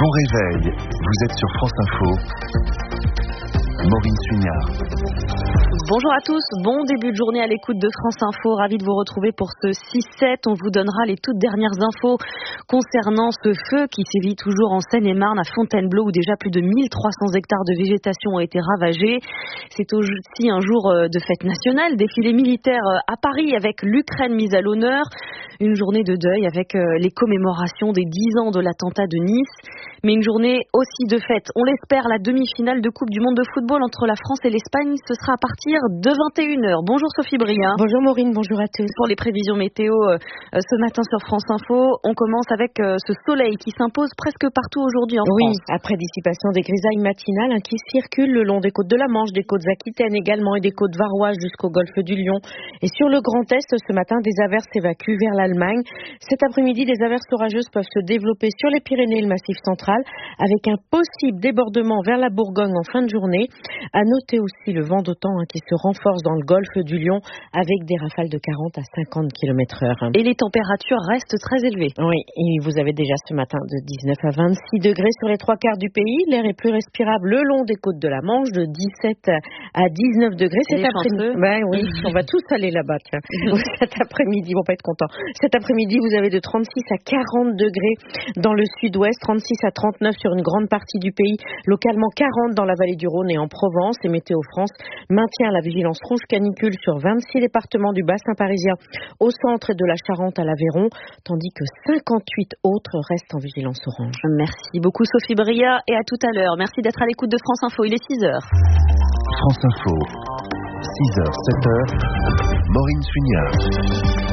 Bon réveil, vous êtes sur France Info. Maureen Sugnard. Bonjour à tous, bon début de journée à l'écoute de France Info, ravi de vous retrouver pour ce 6-7. On vous donnera les toutes dernières infos concernant ce feu qui sévit toujours en Seine-et-Marne à Fontainebleau où déjà plus de 1300 hectares de végétation ont été ravagés. C'est aussi un jour de fête nationale, défilé militaire à Paris avec l'Ukraine mise à l'honneur. Une journée de deuil avec les commémorations des 10 ans de l'attentat de Nice. Mais une journée aussi de fête. On l'espère, la demi-finale de Coupe du Monde de football entre la France et l'Espagne, ce sera à partir de 21h. Bonjour Sophie Bria. Bonjour Maureen, bonjour à tous. Pour les prévisions météo ce matin sur France Info, on commence avec ce soleil qui s'impose presque partout aujourd'hui en France. Oui, après dissipation des grisailles matinales qui circulent le long des côtes de la Manche, des côtes aquitaines également et des côtes varoises jusqu'au golfe du Lion. Et sur le Grand Est, ce matin, des averses s'évacuent vers l'Allemagne. Cet après-midi, des averses orageuses peuvent se développer sur les Pyrénées et le Massif central, avec un possible débordement vers la Bourgogne en fin de journée. À noter aussi le vent d'automne qui se renforce dans le golfe du Lion avec des rafales de 40 à 50 km/h. Et les températures restent très élevées. Oui, et vous avez déjà ce matin de 19 à 26 degrés sur les 3/4 du pays. L'air est plus respirable le long des côtes de la Manche, de 17 à 19 degrés. Cet après-midi. Oui, on va tous aller là-bas. Cet après-midi, ils vont pas être contents. Cet après-midi, vous avez de 36 à 40 degrés dans le sud-ouest, 36 à 39 sur une grande partie du pays, localement 40 dans la vallée du Rhône et en Provence. Et Météo France maintient la vigilance rouge canicule sur 26 départements du bassin parisien au centre et de la Charente à l'Aveyron, tandis que 58 autres restent en vigilance orange. Merci beaucoup Sophie Bria et à tout à l'heure. Merci d'être à l'écoute de France Info, il est 6h. France Info, 6h, 7h, Maureen Sugnard.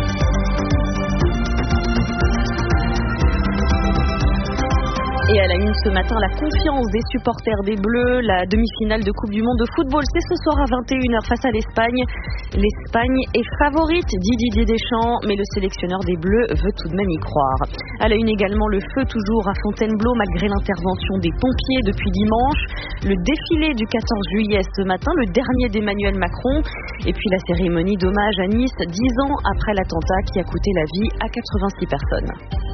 Et à la une ce matin, la confiance des supporters des Bleus. La demi-finale de Coupe du Monde de football, c'est ce soir à 21h face à l'Espagne. L'Espagne est favorite, dit Didier Deschamps, mais le sélectionneur des Bleus veut tout de même y croire. À la une également, le feu toujours à Fontainebleau malgré l'intervention des pompiers depuis dimanche. Le défilé du 14 juillet ce matin, le dernier d'Emmanuel Macron. Et puis la cérémonie d'hommage à Nice, 10 ans après l'attentat qui a coûté la vie à 86 personnes.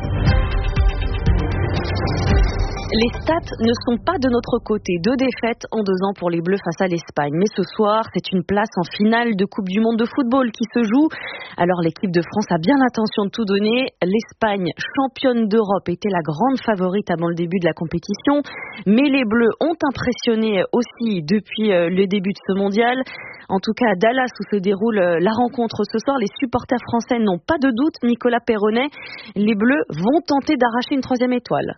Les stats ne sont pas de notre côté. 2 défaites en 2 ans pour les Bleus face à l'Espagne. Mais ce soir, c'est une place en finale de Coupe du Monde de football qui se joue. Alors l'équipe de France a bien l'intention de tout donner. L'Espagne, championne d'Europe, était la grande favorite avant le début de la compétition. Mais les Bleus ont impressionné aussi depuis le début de ce mondial. En tout cas, à Dallas, où se déroule la rencontre ce soir, les supporters français n'ont pas de doute. Nicolas Perronnet, les Bleus vont tenter d'arracher une 3e étoile.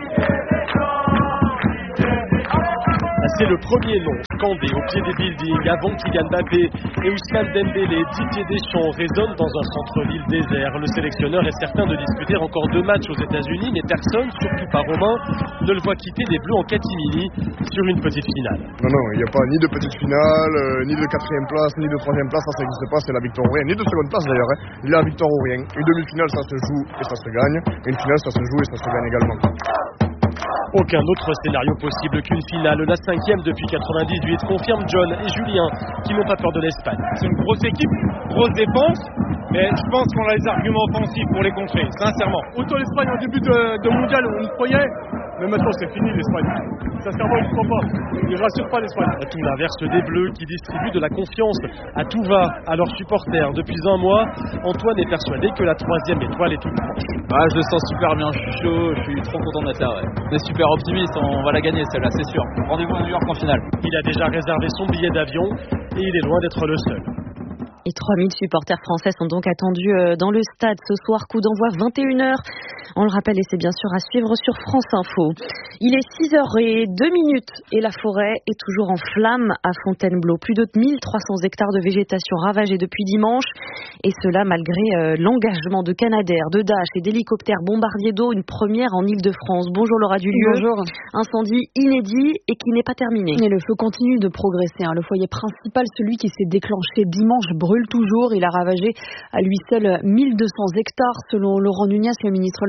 C'est le premier nom scandé au pied des buildings avant Kylian Mbappé et Ousmane Dembélé. Didier Deschamps résonne dans un centre-ville désert. Le sélectionneur est certain de disputer encore 2 matchs aux États-Unis, mais personne, surtout pas Romain, ne le voit quitter des Bleus en catimini sur une petite finale. Non, il n'y a pas ni de petite finale, ni de 4e place, ni de 3e place, ça n'existe pas, c'est la victoire ou rien, ni de 2e place d'ailleurs, ni la victoire ou rien. Une demi-finale, ça se joue et ça se gagne, et une finale, ça se joue et ça se gagne également. Aucun autre scénario possible qu'une finale, la 5e depuis 98, confirme John et Julien qui n'ont pas peur de l'Espagne. C'est une grosse équipe, grosse défense, mais je pense qu'on a les arguments offensifs pour les contrer, sincèrement. Autant l'Espagne au début de mondial on y croyait, mais maintenant c'est fini l'Espagne. Sincèrement, on ne croit pas. Ils ne rassurent pas l'Espagne. À tout l'inverse des Bleus qui distribuent de la confiance à tout va à leurs supporters. Depuis un mois, Antoine est persuadé que la 3e étoile est toute proche. Je le sens super bien, je suis chaud, je suis trop content d'être là. Ouais. On est super optimiste, on va la gagner celle-là, c'est sûr. Rendez-vous à New York en finale. Il a déjà réservé son billet d'avion et il est loin d'être le seul. Et 3000 supporters français sont donc attendus dans le stade ce soir, coup d'envoi 21h. On le rappelle et c'est bien sûr à suivre sur France Info. Il est 6h02 et la forêt est toujours en flammes à Fontainebleau. Plus de 1300 hectares de végétation ravagés depuis dimanche. Et cela malgré l'engagement de Canadair, de Dash et d'hélicoptères bombardiers d'eau, une première en Île-de-France. Bonjour Laura Dulieu. Bonjour. Incendie inédit et qui n'est pas terminé. Et le feu continue de progresser. Le foyer principal, celui qui s'est déclenché dimanche, brûle toujours. Il a ravagé à lui seul 1200 hectares selon Laurent Nunez, le ministre de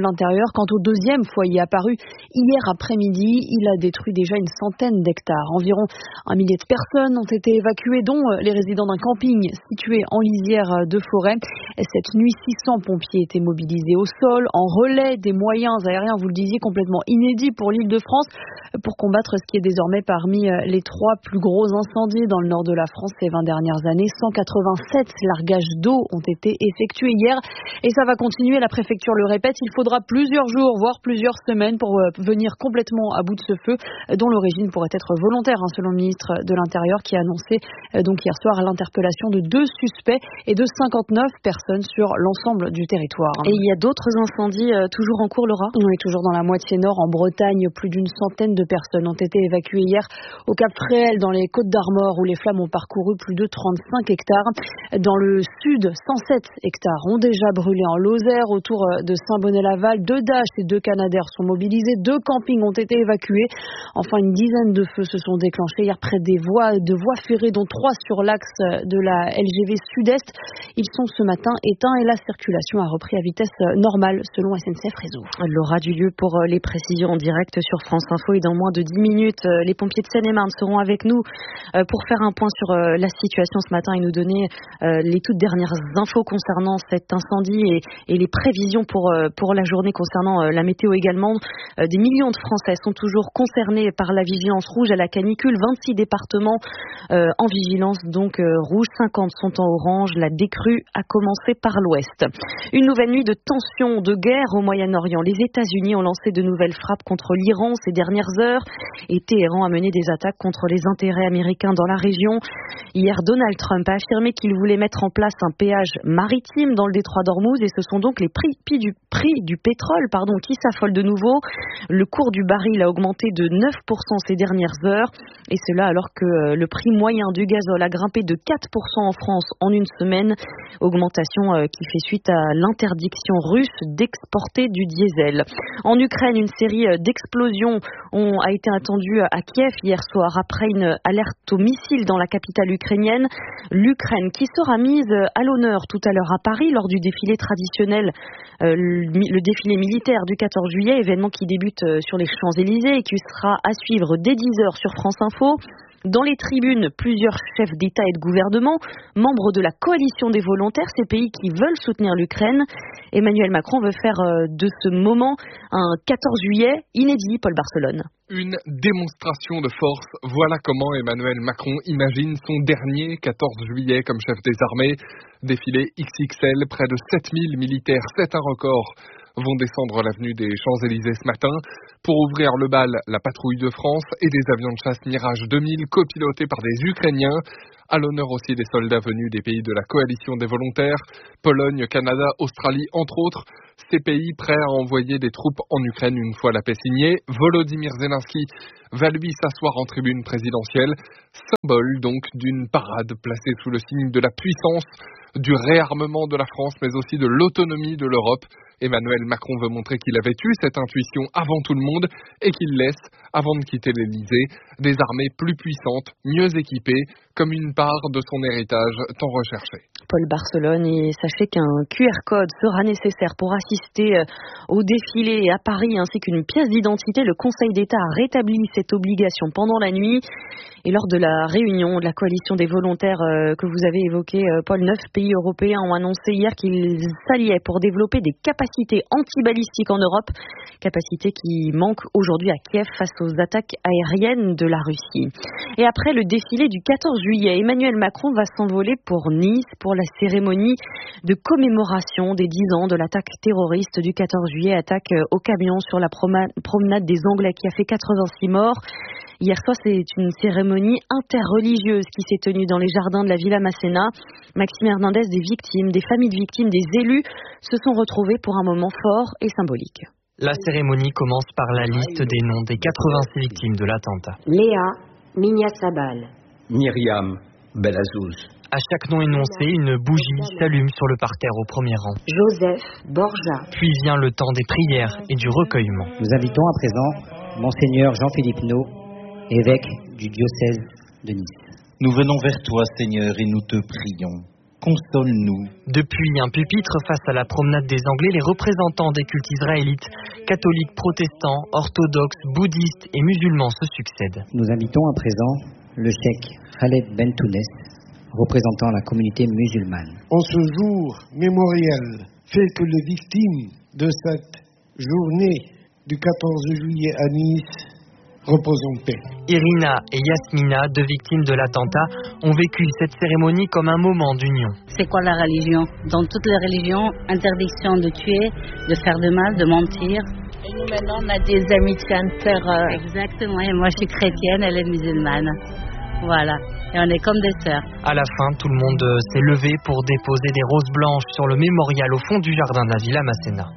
l'Intérieur. Quant au deuxième foyer apparu hier après-midi, il a détruit déjà une centaine d'hectares. Environ 1 millier de personnes ont été évacuées, dont les résidents d'un camping situé en lisière de forêt. Et cette nuit, 600 pompiers étaient mobilisés au sol, en relais, des moyens aériens, vous le disiez, complètement inédits pour l'Île-de-France, pour combattre ce qui est désormais parmi les 3 plus gros incendies dans le nord de la France ces 20 dernières années. 187 largages d'eau ont été effectués hier et ça va continuer. La préfecture le répète, il faudra plusieurs jours, voire plusieurs semaines pour venir complètement à bout de ce feu, dont l'origine pourrait être volontaire, selon le ministre de l'Intérieur, qui a annoncé donc hier soir l'interpellation de 2 suspects et de 59 personnes sur l'ensemble du territoire. Et il y a d'autres incendies toujours en cours, Laura ? On est toujours dans la moitié nord, en Bretagne. Plus d'une centaine de personnes ont été évacuées hier au Cap Fréhel, dans les Côtes d'Armor, où les flammes ont parcouru plus de 35 hectares. Dans le sud, 107 hectares ont déjà brûlé en Lozère. Autour de Saint-Bonnet-Laval, 2 Dash et 2 Canadair sont mobilisés. 2 campings ont été évacués. Enfin, une dizaine de feux se sont déclenchés hier près des voies ferrées, dont 3 sur l'axe de la LGV Sud-Est. Ils sont ce matin éteints et la circulation a repris à vitesse normale, selon SNCF Réseau. Laura Dulieu pour les précisions en direct sur France Info. Et dans moins de 10 minutes, les pompiers de Seine-et-Marne seront avec nous pour faire un point sur la situation ce matin et nous donner les toutes dernières infos concernant cet incendie et les prévisions pour la journée concernant la météo également. Des millions de Français sont toujours concernés par la vigilance rouge à la canicule. 26 départements en vigilance donc rouge, 50 sont en orange. La décrue a commencé par l'ouest. Une nouvelle nuit de tension, de guerre au Moyen-Orient. Les États-Unis ont lancé de nouvelles frappes contre l'Iran ces dernières heures et Téhéran a mené des attaques contre les intérêts américains dans la région. Hier, Donald Trump a affirmé qu'il voulait mettre en place un péage maritime dans le détroit d'Ormuz et ce sont donc les prix du pétrole qui s'affolent de nouveau. Le cours du baril a augmenté de 9% ces dernières heures et cela alors que le prix moyen du gazole a grimpé de 4% en France en une semaine. Augmentation qui fait suite à l'interdiction russe d'exporter du diesel. En Ukraine, une série d'explosions a été entendue à Kiev hier soir après une alerte au missile dans la capitale ukrainienne. L'Ukraine qui sera mise à l'honneur tout à l'heure à Paris lors du défilé traditionnel, le défilé militaire du 14 juillet, événement qui débute sur les Champs-Élysées et qui sera à suivre dès 10h sur France Info. Dans les tribunes, plusieurs chefs d'État et de gouvernement, membres de la coalition des volontaires, ces pays qui veulent soutenir l'Ukraine. Emmanuel Macron veut faire de ce moment un 14 juillet inédit, Paul Barcelone. Une démonstration de force, voilà comment Emmanuel Macron imagine son dernier 14 juillet comme chef des armées. Défilé XXL, près de 7000 militaires, c'est un record, vont descendre l'avenue des Champs-Élysées ce matin. Pour ouvrir le bal, la patrouille de France et des avions de chasse Mirage 2000 copilotés par des Ukrainiens. À l'honneur aussi des soldats venus des pays de la coalition des volontaires, Pologne, Canada, Australie, entre autres. Ces pays prêts à envoyer des troupes en Ukraine une fois la paix signée. Volodymyr Zelensky va lui s'asseoir en tribune présidentielle. Symbole donc d'une parade placée sous le signe de la puissance, du réarmement de la France, mais aussi de l'autonomie de l'Europe. Emmanuel Macron veut montrer qu'il avait eu cette intuition avant tout le monde et qu'il laisse, avant de quitter l'Élysée, des armées plus puissantes, mieux équipées, comme une part de son héritage tant recherché. Paul Barcelone, et sachez qu'un QR code sera nécessaire pour assister au défilé à Paris ainsi qu'une pièce d'identité. Le Conseil d'État a rétabli cette obligation pendant la nuit. Et lors de la réunion de la coalition des volontaires que vous avez évoquée, Paul, 9 pays européens ont annoncé hier qu'ils s'alliaient pour développer des capacités antibalistiques en Europe, capacités qui manquent aujourd'hui à Kiev face aux attaques aériennes de la Russie. Et après le défilé du 14 juillet, Emmanuel Macron va s'envoler pour Nice pour la cérémonie de commémoration des 10 ans de l'attaque terroriste du 14 juillet, attaque au camion sur la promenade des Anglais qui a fait 86 morts. Hier soir, c'est une cérémonie interreligieuse qui s'est tenue dans les jardins de la Villa Masséna. Maxime Hernandez, des victimes, des familles de victimes, des élus se sont retrouvés pour un moment fort et symbolique. La cérémonie commence par la liste des noms des 86 victimes de l'attentat. Léa Mignasabal, Myriam Belazouz. À chaque nom énoncé, une bougie s'allume sur le parterre au premier rang. Joseph Borja. Puis vient le temps des prières et du recueillement. Nous invitons à présent Monseigneur Jean-Philippe Naud, évêque du diocèse de Nice. Nous venons vers toi, Seigneur, et nous te prions. console-nous. Depuis un pupitre face à la promenade des Anglais, les représentants des cultes israélites, catholiques, protestants, orthodoxes, bouddhistes et musulmans se succèdent. Nous invitons à présent le cheikh Khaled Bentounes, représentant la communauté musulmane. En ce jour mémoriel, fait que les victimes de cette journée du 14 juillet à Nice reposent en paix. Irina et Yasmina, deux victimes de l'attentat, ont vécu cette cérémonie comme un moment d'union. C'est quoi la religion? Dans toutes les religions, interdiction de tuer, de faire de mal, de mentir. Et nous maintenant, on a des amis de cœur. Exactement, et moi je suis chrétienne, elle est musulmane. Voilà, et on est comme des sœurs. À la fin, tout le monde s'est levé pour déposer des roses blanches sur le mémorial au fond du jardin de la Villa Masséna.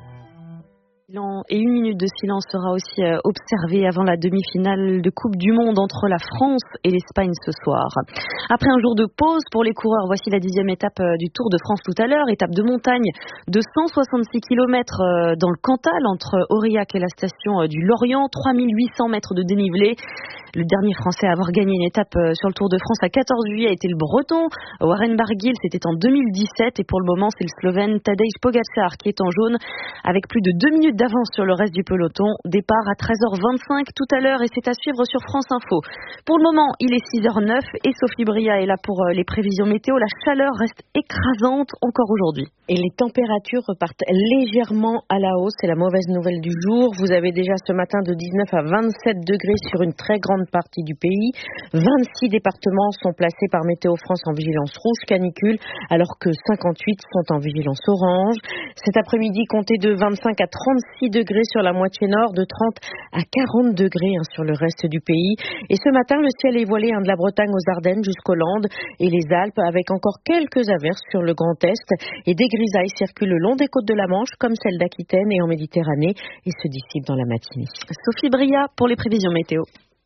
Et 1 minute de silence sera aussi observée avant la demi-finale de Coupe du Monde entre la France et l'Espagne ce soir. Après un jour de pause pour les coureurs, voici la 10e étape du Tour de France tout à l'heure. Étape de montagne de 166 km dans le Cantal entre Aurillac et la station du Lorient. 3800 mètres de dénivelé. Le dernier Français à avoir gagné une étape sur le Tour de France à 14 juillet a été le Breton Warren Barguil, c'était en 2017 et pour le moment c'est le Slovène Tadej Pogačar qui est en jaune avec plus de 2 minutes d'avance sur le reste du peloton. Départ à 13h25 tout à l'heure et c'est à suivre sur France Info. Pour le moment il est 6h09 et Sophie Bria est là pour les prévisions météo. La chaleur reste écrasante encore aujourd'hui. Et les températures repartent légèrement à la hausse, c'est la mauvaise nouvelle du jour. Vous avez déjà ce matin de 19 à 27 degrés sur une très grande partie du pays. 26 départements sont placés par Météo France en vigilance rouge canicule, alors que 58 sont en vigilance orange. Cet après-midi, comptez de 25 à 36 degrés sur la moitié nord, de 30 à 40 degrés sur le reste du pays. Et ce matin, le ciel est voilé de la Bretagne aux Ardennes jusqu'aux Landes et les Alpes, avec encore quelques averses sur le Grand Est. Et des grisailles circulent le long des côtes de la Manche, comme celle d'Aquitaine et en Méditerranée, et se dissipent dans la matinée. Sophie Bria pour les prévisions météo.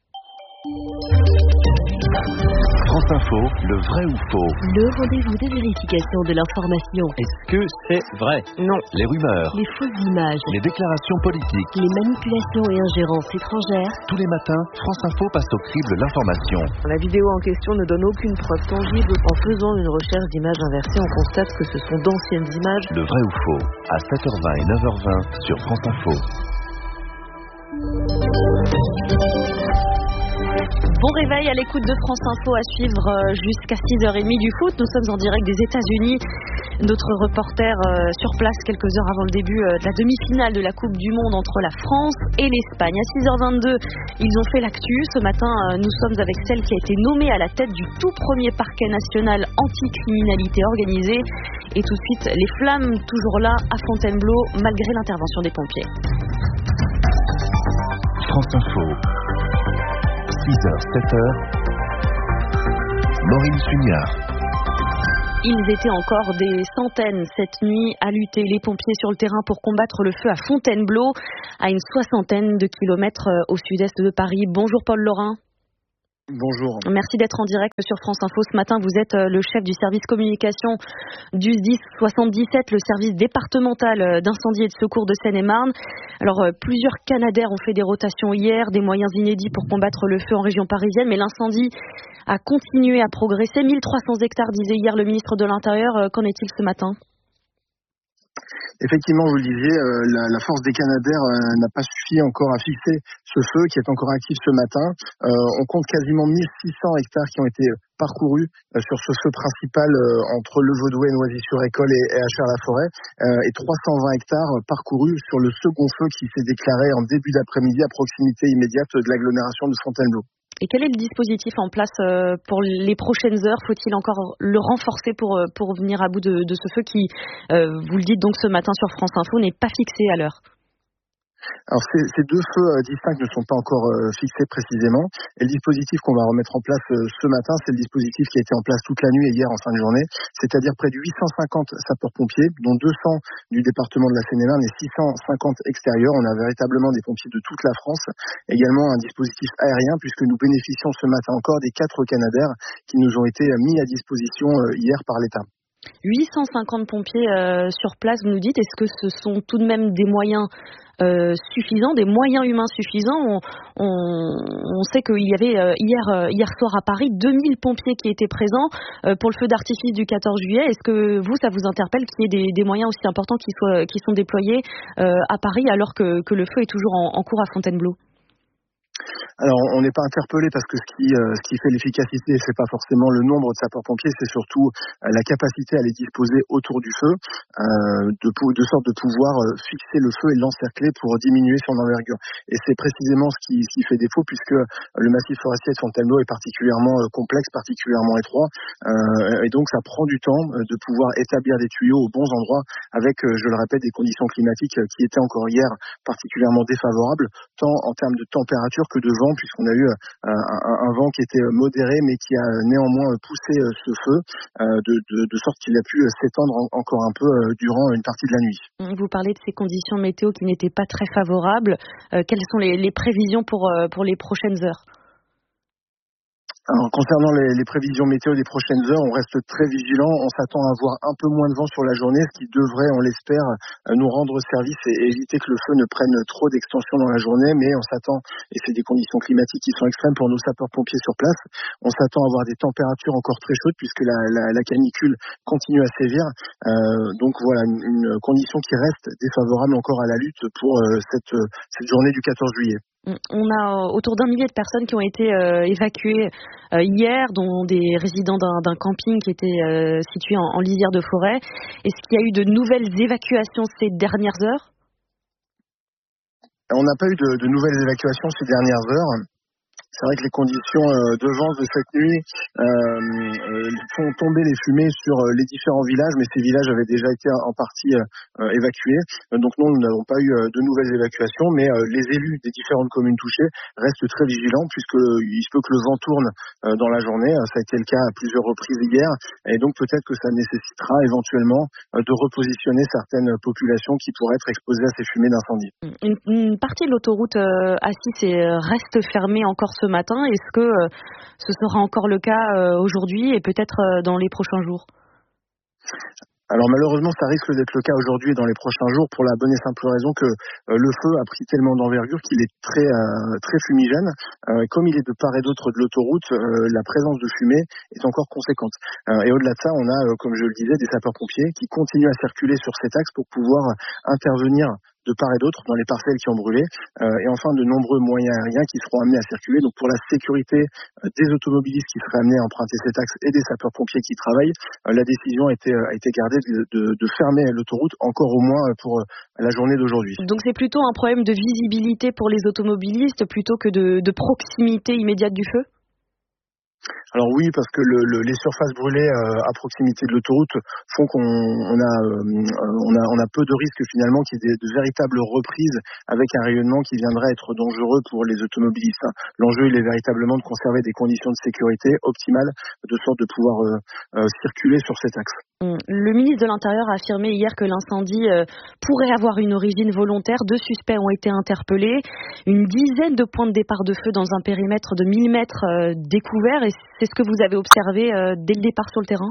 France Info, le vrai ou faux? Le rendez-vous de vérification de l'information. Est-ce que c'est vrai? Non. Les rumeurs. Les fausses images. Les déclarations politiques. Les manipulations et ingérences étrangères. Tous les matins, France Info passe au crible l'information. La vidéo en question ne donne aucune preuve tangible. En faisant une recherche d'images inversées, on constate que ce sont d'anciennes images. Le vrai ou faux, à 7h20 et 9h20 sur France Info. Bon réveil à l'écoute de France Info à suivre jusqu'à 6h30 du foot. Nous sommes en direct des États-Unis. Notre reporter sur place quelques heures avant le début de la demi-finale de la Coupe du Monde entre la France et l'Espagne. À 6h22, ils ont fait l'actu. Ce matin, nous sommes avec celle qui a été nommée à la tête du tout premier parquet national anti-criminalité organisée. Et tout de suite, les flammes toujours là à Fontainebleau malgré l'intervention des pompiers. France Info. 6h, 7h, Maureen Sugnard. Ils étaient encore des centaines cette nuit à lutter, les pompiers sur le terrain pour combattre le feu à Fontainebleau, à une 60aine de kilomètres au sud-est de Paris. Bonjour Paul Laurin. Bonjour. Merci d'être en direct sur France Info. Ce matin, vous êtes le chef du service communication du SDIS 77, le service départemental d'incendie et de secours de Seine-et-Marne. Alors, plusieurs Canadaires ont fait des rotations hier, des moyens inédits pour combattre le feu en région parisienne, mais l'incendie a continué à progresser. 1300 hectares, disait hier le ministre de l'Intérieur. Qu'en est-il ce matin ? Effectivement, vous le disiez, la force des Canadaires n'a pas suffi encore à fixer ce feu qui est encore actif ce matin. On compte quasiment 1600 hectares qui ont été parcourus sur ce feu principal entre Le Vaudouet, Noisy-sur-École et Achères-la-Forêt, et 320 hectares parcourus sur le second feu qui s'est déclaré en début d'après-midi à proximité immédiate de l'agglomération de Fontainebleau. Et quel est le dispositif en place pour les prochaines heures? Faut-il encore le renforcer pour venir à bout de ce feu qui, vous le dites donc ce matin sur France Info, n'est pas fixé à l'heure? Alors ces deux feux distincts ne sont pas encore fixés précisément. Et le dispositif qu'on va remettre en place ce matin, c'est le dispositif qui a été en place toute la nuit et hier en fin de journée, c'est-à-dire près de 850 sapeurs-pompiers, dont 200 du département de la Seine-et-Marne et 650 extérieurs. On a véritablement des pompiers de toute la France. Également un dispositif aérien, puisque nous bénéficions ce matin encore des 4 Canadaires qui nous ont été mis à disposition hier par l'État. 850 pompiers sur place, vous nous dites. Est-ce que ce sont tout de même des moyens suffisants, des moyens humains suffisants? On sait qu'il y avait hier soir à Paris 2000 pompiers qui étaient présents pour le feu d'artifice du 14 juillet. Est-ce que ça vous interpelle qu'il y ait des moyens aussi importants qui sont déployés à Paris alors que le feu est toujours en cours à Fontainebleau? Alors, on n'est pas interpellé parce que ce qui fait l'efficacité, c'est pas forcément le nombre de sapeurs-pompiers, c'est surtout la capacité à les disposer autour du feu, de sorte de pouvoir fixer le feu et l'encercler pour diminuer son envergure. Et c'est précisément ce qui fait défaut, puisque le massif forestier de Fontainebleau est particulièrement complexe, particulièrement étroit, et donc ça prend du temps de pouvoir établir des tuyaux aux bons endroits avec, je le répète, des conditions climatiques qui étaient encore hier particulièrement défavorables, tant en termes de température que de vent, puisqu'on a eu un vent qui était modéré mais qui a néanmoins poussé ce feu de sorte qu'il a pu s'étendre encore un peu durant une partie de la nuit. Vous parlez de ces conditions météo qui n'étaient pas très favorables. Quelles sont les prévisions pour les prochaines heures? Alors, concernant les prévisions météo des prochaines heures, on reste très vigilant. On s'attend à avoir un peu moins de vent sur la journée, ce qui devrait, on l'espère, nous rendre service et éviter que le feu ne prenne trop d'extension dans la journée. Mais on s'attend, et c'est des conditions climatiques qui sont extrêmes pour nos sapeurs-pompiers sur place, on s'attend à avoir des températures encore très chaudes puisque la canicule continue à sévir. Donc voilà, une condition qui reste défavorable encore à la lutte pour cette journée du 14 juillet. On a autour d'1 millier de personnes qui ont été évacuées hier, dont des résidents d'un camping qui était situé en lisière de forêt. Est-ce qu'il y a eu de nouvelles évacuations ces dernières heures? On n'a pas eu de nouvelles évacuations ces dernières heures. C'est vrai que les conditions de vent de cette nuit font tomber les fumées sur les différents villages, mais ces villages avaient déjà été en partie évacués. Donc nous n'avons pas eu de nouvelles évacuations, mais les élus des différentes communes touchées restent très vigilants, puisqu'il se peut que le vent tourne dans la journée. Ça a été le cas à plusieurs reprises hier, et donc peut-être que ça nécessitera éventuellement de repositionner certaines populations qui pourraient être exposées à ces fumées d'incendie. Une partie de l'autoroute A6 reste fermée encore ce matin. Est-ce que ce sera encore le cas aujourd'hui et peut-être dans les prochains jours? Alors malheureusement, ça risque d'être le cas aujourd'hui et dans les prochains jours pour la bonne et simple raison que le feu a pris tellement d'envergure qu'il est très fumigène. Comme il est de part et d'autre de l'autoroute, la présence de fumée est encore conséquente. Et au-delà de ça, on a, comme je le disais, des sapeurs-pompiers qui continuent à circuler sur cet axe pour pouvoir intervenir de part et d'autre dans les parcelles qui ont brûlé, et enfin de nombreux moyens aériens qui seront amenés à circuler. Donc pour la sécurité des automobilistes qui seraient amenés à emprunter cet axe et des sapeurs-pompiers qui travaillent, la décision a été gardée de fermer l'autoroute encore au moins pour la journée d'aujourd'hui. Donc c'est plutôt un problème de visibilité pour les automobilistes plutôt que de proximité immédiate du feu? Alors oui, parce que les surfaces brûlées à proximité de l'autoroute font qu'on a peu de risques finalement qu'il y ait de véritables reprises avec un rayonnement qui viendrait être dangereux pour les automobilistes. L'enjeu, il est véritablement de conserver des conditions de sécurité optimales de sorte de pouvoir circuler sur cet axe. Le ministre de l'Intérieur a affirmé hier que l'incendie pourrait avoir une origine volontaire. 2 suspects ont été interpellés. Une dizaine de points de départ de feu dans un périmètre de 1000 mètres découvert. Et c'est ce que vous avez observé dès le départ sur le terrain?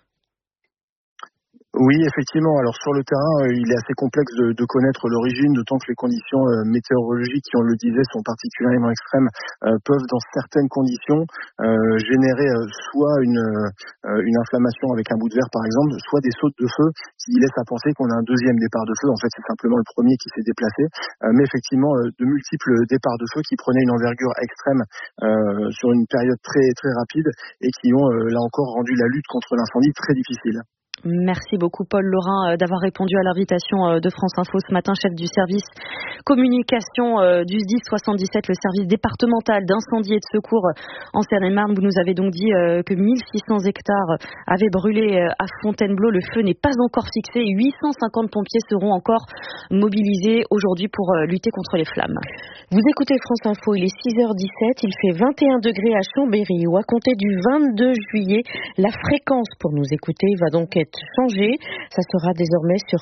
Oui, effectivement. Alors sur le terrain, il est assez complexe de connaître l'origine, d'autant que les conditions météorologiques, qui on le disait, sont particulièrement extrêmes, peuvent dans certaines conditions générer soit une inflammation avec un bout de verre par exemple, soit des sautes de feu qui laissent à penser qu'on a un deuxième départ de feu. En fait, c'est simplement le premier qui s'est déplacé, mais effectivement de multiples départs de feu qui prenaient une envergure extrême sur une période très très rapide et qui ont là encore rendu la lutte contre l'incendie très difficile. Merci beaucoup Paul Laurin d'avoir répondu à l'invitation de France Info ce matin, chef du service communication du SDIS 77, le service départemental d'incendie et de secours en Seine-et-Marne. Vous nous avez donc dit que 1600 hectares avaient brûlé à Fontainebleau. Le feu n'est pas encore fixé. 850 pompiers seront encore mobilisés aujourd'hui pour lutter contre les flammes. Vous écoutez France Info, il est 6h17, il fait 21 degrés à Chambéry où à compter du 22 juillet, la fréquence pour nous écouter va donc être changé. Ça sera désormais sur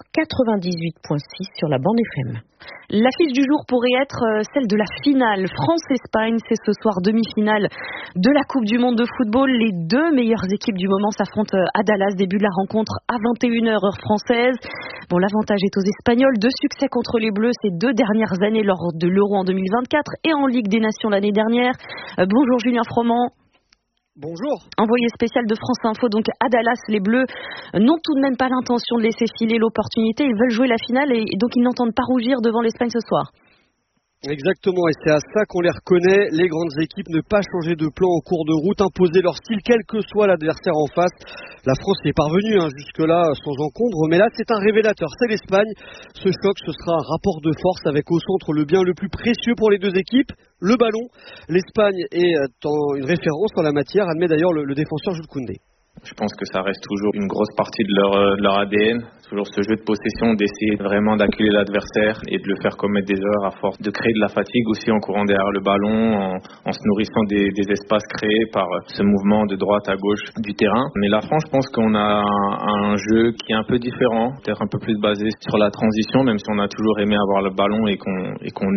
98.6 sur la bande FM. L'affiche du jour pourrait être celle de la finale. France-Espagne, c'est ce soir demi-finale de la Coupe du Monde de football. Les deux meilleures équipes du moment s'affrontent à Dallas. Début de la rencontre à 21h heure française. Bon, l'avantage est aux Espagnols. 2 succès contre les Bleus ces 2 dernières années lors de l'Euro en 2024 et en Ligue des Nations l'année dernière. Bonjour Julien Froment. Bonjour. Envoyé spécial de France Info, donc à Dallas, les Bleus n'ont tout de même pas l'intention de laisser filer l'opportunité. Ils veulent jouer la finale et donc ils n'entendent pas rougir devant l'Espagne ce soir. Exactement, et c'est à ça qu'on les reconnaît. Les grandes équipes ne pas changer de plan en cours de route, imposer leur style, quel que soit l'adversaire en face. La France y est parvenue jusque-là sans encombre, mais là c'est un révélateur, c'est l'Espagne. Ce choc, ce sera un rapport de force avec au centre le bien le plus précieux pour les deux équipes, le ballon. L'Espagne est une référence en la matière, admet d'ailleurs le défenseur Jules Koundé. Je pense que ça reste toujours une grosse partie de leur ADN, toujours ce jeu de possession, d'essayer vraiment d'acculer l'adversaire et de le faire commettre des erreurs à force de créer de la fatigue aussi en courant derrière le ballon, en se nourrissant des espaces créés par ce mouvement de droite à gauche du terrain. Mais la France, je pense qu'on a un jeu qui est un peu différent, peut-être un peu plus basé sur la transition, même si on a toujours aimé avoir le ballon et qu'on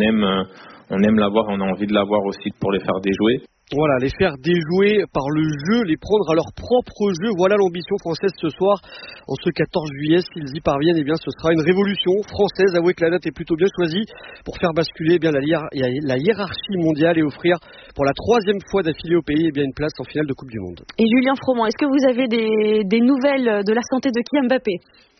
aime l'avoir, on a envie de l'avoir aussi pour les faire déjouer. Voilà, les faire déjouer par le jeu, les prendre à leur propre jeu. Voilà l'ambition française ce soir. En ce 14 juillet, s'ils y parviennent, ce sera une révolution française. Avouez que la date est plutôt bien choisie pour faire basculer la hiérarchie mondiale et offrir pour la 3e fois d'affilée au pays une place en finale de Coupe du Monde. Et Julien Froment, est-ce que vous avez des nouvelles de la santé de Kylian Mbappé ?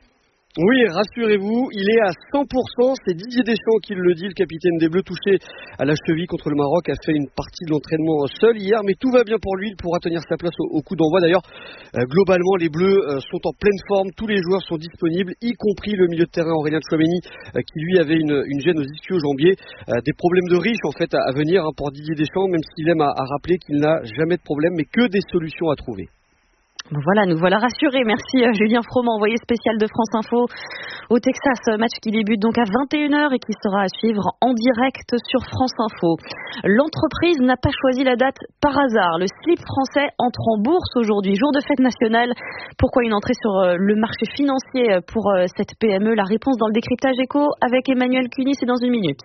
Oui, rassurez-vous, il est à 100%, c'est Didier Deschamps qui le dit, le capitaine des Bleus touché à la cheville contre le Maroc a fait une partie de l'entraînement seul hier, mais tout va bien pour lui, il pourra tenir sa place au coup d'envoi. D'ailleurs, globalement, les Bleus sont en pleine forme, tous les joueurs sont disponibles, y compris le milieu de terrain Aurélien Tchouaméni, qui lui avait une gêne aux ischio-jambiers, des problèmes de riche en fait à venir pour Didier Deschamps, même s'il aime à rappeler qu'il n'a jamais de problème, mais que des solutions à trouver. Voilà, nous voilà rassurés. Merci Julien Froment, envoyé spécial de France Info au Texas. Match qui débute donc à 21h et qui sera à suivre en direct sur France Info. L'entreprise n'a pas choisi la date par hasard. Le slip français entre en bourse aujourd'hui, jour de fête nationale. Pourquoi une entrée sur le marché financier pour cette PME? La réponse dans le décryptage éco avec Emmanuel Cuny, c'est dans une minute.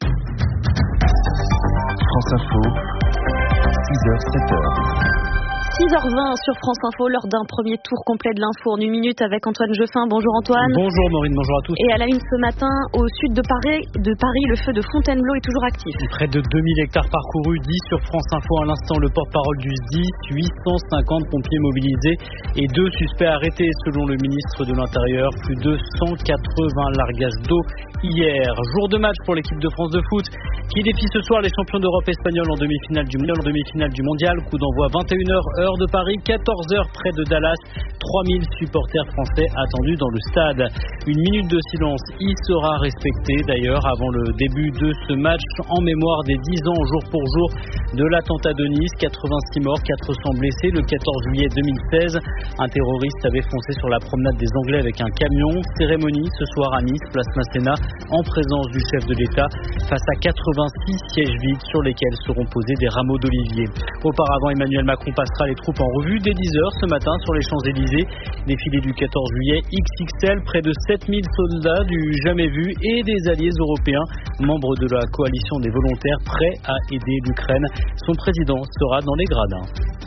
France Info, 6h, 7h. 6h20 sur France Info, l'heure d'un premier tour complet de l'info en une minute avec Antoine Jeffin. Bonjour Antoine. Bonjour Maureen, bonjour à tous. Et à la une ce matin, au sud de Paris, le feu de Fontainebleau est toujours actif. Près de 2000 hectares parcourus, dit sur France Info à l'instant le porte-parole du SDIS, 850 pompiers mobilisés et 2 suspects arrêtés selon le ministre de l'Intérieur. Plus de 180 largages d'eau hier. Jour de match pour l'équipe de France de foot qui défie ce soir les champions d'Europe espagnols en demi-finale du mondial. Coup d'envoi 21h heure de Paris, 14h près de Dallas. 3000 supporters français attendus dans le stade. Une minute de silence y sera respectée d'ailleurs avant le début de ce match en mémoire des 10 ans jour pour jour de l'attentat de Nice. 86 morts, 400 blessés le 14 juillet 2016. Un terroriste avait foncé sur la promenade des Anglais avec un camion. Cérémonie ce soir à Nice, place Masséna, en présence du chef de l'État face à 86 sièges vides sur lesquels seront posés des rameaux d'olivier. Auparavant, Emmanuel Macron passera les troupes en revue dès 10h ce matin sur les Champs-Élysées. Défilé du 14 juillet XXL, près de 7000 soldats du jamais vu et des alliés européens, membres de la coalition des volontaires prêts à aider l'Ukraine. Son président sera dans les gradins.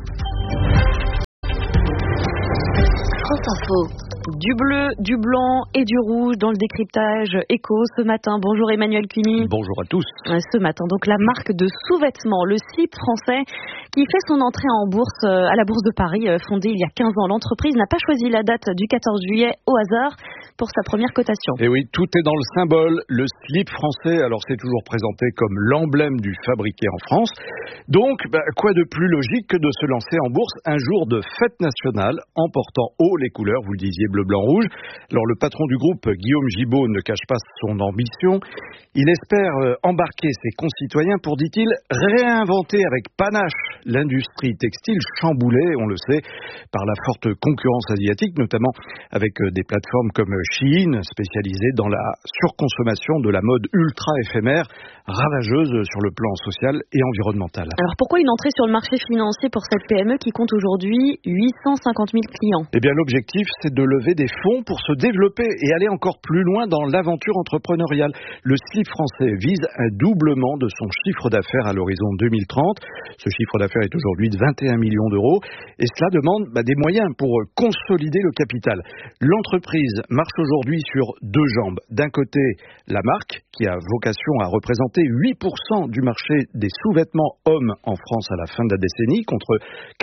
France Info. Du bleu, du blanc et du rouge dans le décryptage éco ce matin. Bonjour Emmanuel Cuny. Bonjour à tous. Ce matin, donc la marque de sous-vêtements, le slip français, qui fait son entrée en bourse à la Bourse de Paris, fondée il y a 15 ans. L'entreprise n'a pas choisi la date du 14 juillet au hasard pour sa première cotation. Et oui, tout est dans le symbole, le slip français. Alors c'est toujours présenté comme l'emblème du fabriqué en France. Donc, quoi de plus logique que de se lancer en bourse un jour de fête nationale en portant haut les couleurs, vous le disiez, bleu, blanc, rouge. Alors le patron du groupe, Guillaume Gibaud, ne cache pas son ambition. Il espère embarquer ses concitoyens pour, dit-il, réinventer avec panache l'industrie textile chamboulée, on le sait, par la forte concurrence asiatique, notamment avec des plateformes comme Chine, spécialisée dans la surconsommation de la mode ultra éphémère, ravageuse sur le plan social et environnemental. Alors pourquoi une entrée sur le marché financier pour cette PME qui compte aujourd'hui 850 000 clients? Eh bien l'objectif, c'est de lever des fonds pour se développer et aller encore plus loin dans l'aventure entrepreneuriale. Le slip français vise un doublement de son chiffre d'affaires à l'horizon 2030. Ce chiffre d'affaires est aujourd'hui de 21 millions d'euros et cela demande des moyens pour consolider le capital. L'entreprise marche aujourd'hui sur deux jambes. D'un côté, la marque qui a vocation à représenter 8% du marché des sous-vêtements hommes en France à la fin de la décennie, contre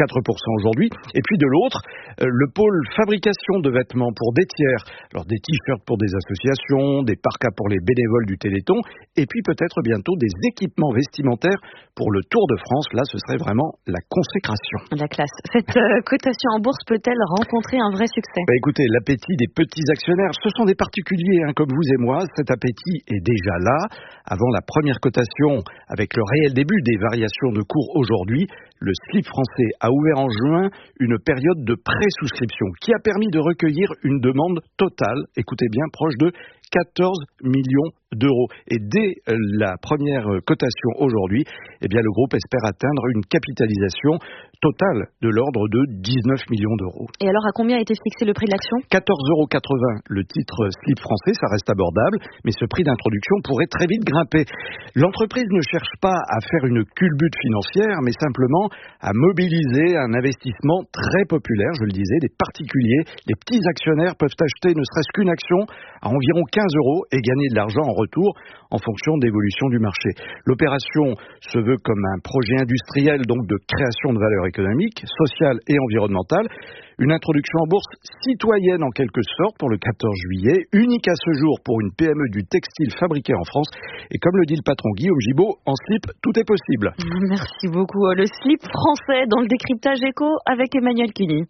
4% aujourd'hui. Et puis de l'autre, le pôle fabrication de vêtements pour des tiers. Alors des t-shirts pour des associations, des parkas pour les bénévoles du Téléthon, et puis peut-être bientôt des équipements vestimentaires pour le Tour de France. Là, ce serait vraiment la consécration. La classe. Cette cotation en bourse peut-elle rencontrer un vrai succès? Écoutez, l'appétit des petits actionnaires, ce sont des particuliers comme vous et moi. Cet appétit est déjà là. Avant la première cotation, avec le réel début des variations de cours aujourd'hui, le slip français a ouvert en juin une période de pré-souscription qui a permis de recueillir une demande totale, écoutez bien, proche de 14 millions d'euros. Et dès la première cotation aujourd'hui, le groupe espère atteindre une capitalisation totale de l'ordre de 19 millions d'euros. Et alors, à combien a été fixé le prix de l'action? 14,80 € le titre slip français, ça reste abordable, mais ce prix d'introduction pourrait très vite grimper. L'entreprise ne cherche pas à faire une culbute financière, mais simplement à mobiliser un investissement très populaire, je le disais, des particuliers. Les petits actionnaires peuvent acheter ne serait-ce qu'une action à environ 15 € et gagner de l'argent en retour en fonction de l'évolution du marché. L'opération se veut comme un projet industriel, donc de création de valeur économique, sociale et environnementale. Une introduction en bourse citoyenne en quelque sorte pour le 14 juillet, unique à ce jour pour une PME du textile fabriquée en France. Et comme le dit le patron Guillaume Gibaud, en slip, tout est possible. Merci beaucoup. Le slip français dans le décryptage éco avec Emmanuel Cuny.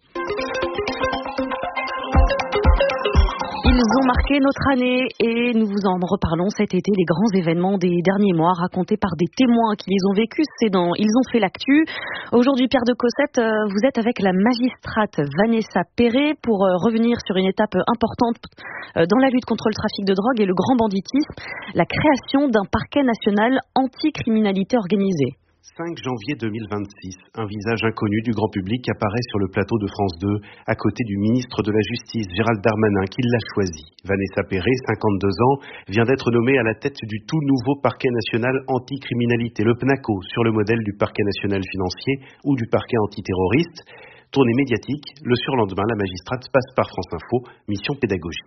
Ils ont marqué notre année et nous vous en reparlons cet été, les grands événements des derniers mois racontés par des témoins qui les ont vécus. Ils ont fait l'actu. Aujourd'hui, Pierre de Cossette, vous êtes avec la magistrate Vanessa Perret pour revenir sur une étape importante dans la lutte contre le trafic de drogue et le grand banditisme, la création d'un parquet national anti-criminalité organisée. 5 janvier 2026, un visage inconnu du grand public apparaît sur le plateau de France 2, à côté du ministre de la Justice, Gérald Darmanin, qui l'a choisi. Vanessa Perret, 52 ans, vient d'être nommée à la tête du tout nouveau parquet national anti-criminalité, le PNACO, sur le modèle du parquet national financier ou du parquet antiterroriste. Tournée médiatique, le surlendemain, la magistrate passe par France Info, mission pédagogie.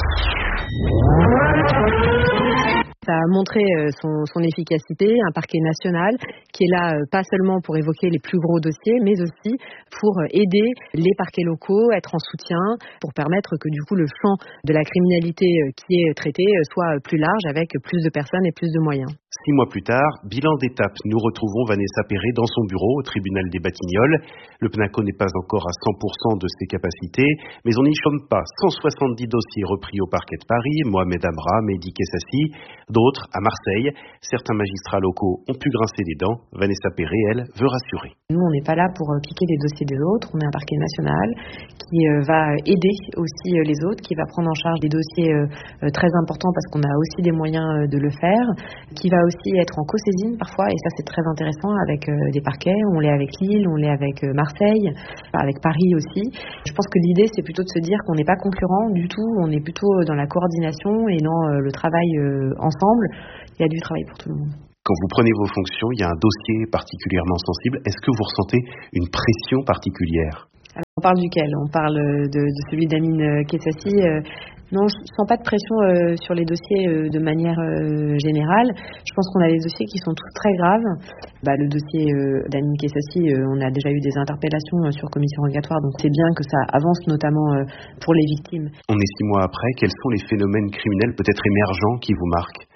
Ça a montré son efficacité, un parquet national qui est là pas seulement pour évoquer les plus gros dossiers, mais aussi pour aider les parquets locaux, être en soutien, pour permettre que du coup le champ de la criminalité qui est traité soit plus large avec plus de personnes et plus de moyens. 6 mois plus tard, bilan d'étape, nous retrouvons Vanessa Perret dans son bureau au tribunal des Batignolles. Le PNACO n'est pas encore à 100% de ses capacités, mais on n'y chôme pas. 170 dossiers repris au parquet de Paris, Mohamed Amra, Mehdi Kessassi, d'autres à Marseille. Certains magistrats locaux ont pu grincer des dents. Vanessa Perret, elle, veut rassurer. Nous, on n'est pas là pour piquer les dossiers des autres. On est un parquet national qui va aider aussi les autres, qui va prendre en charge des dossiers très importants parce qu'on a aussi des moyens de le faire, qui va aussi être en co-saisine parfois, et ça c'est très intéressant avec des parquets. On l'est avec Lille, on l'est avec Marseille, avec Paris aussi. Je pense que l'idée c'est plutôt de se dire qu'on n'est pas concurrents du tout, on est plutôt dans la coordination et dans le travail ensemble. Il y a du travail pour tout le monde. Quand vous prenez vos fonctions, il y a un dossier particulièrement sensible. Est-ce que vous ressentez une pression particulière ? Alors, on parle duquel ? On parle de celui d'Amine Kessassi. Non, je ne sens pas de pression sur les dossiers de manière générale. Je pense qu'on a des dossiers qui sont tous très graves. Le dossier d'Amine Kessassi, on a déjà eu des interpellations sur commission rogatoire, donc c'est bien que ça avance, notamment pour les victimes. On est 6 mois après, quels sont les phénomènes criminels peut-être émergents qui vous marquent ?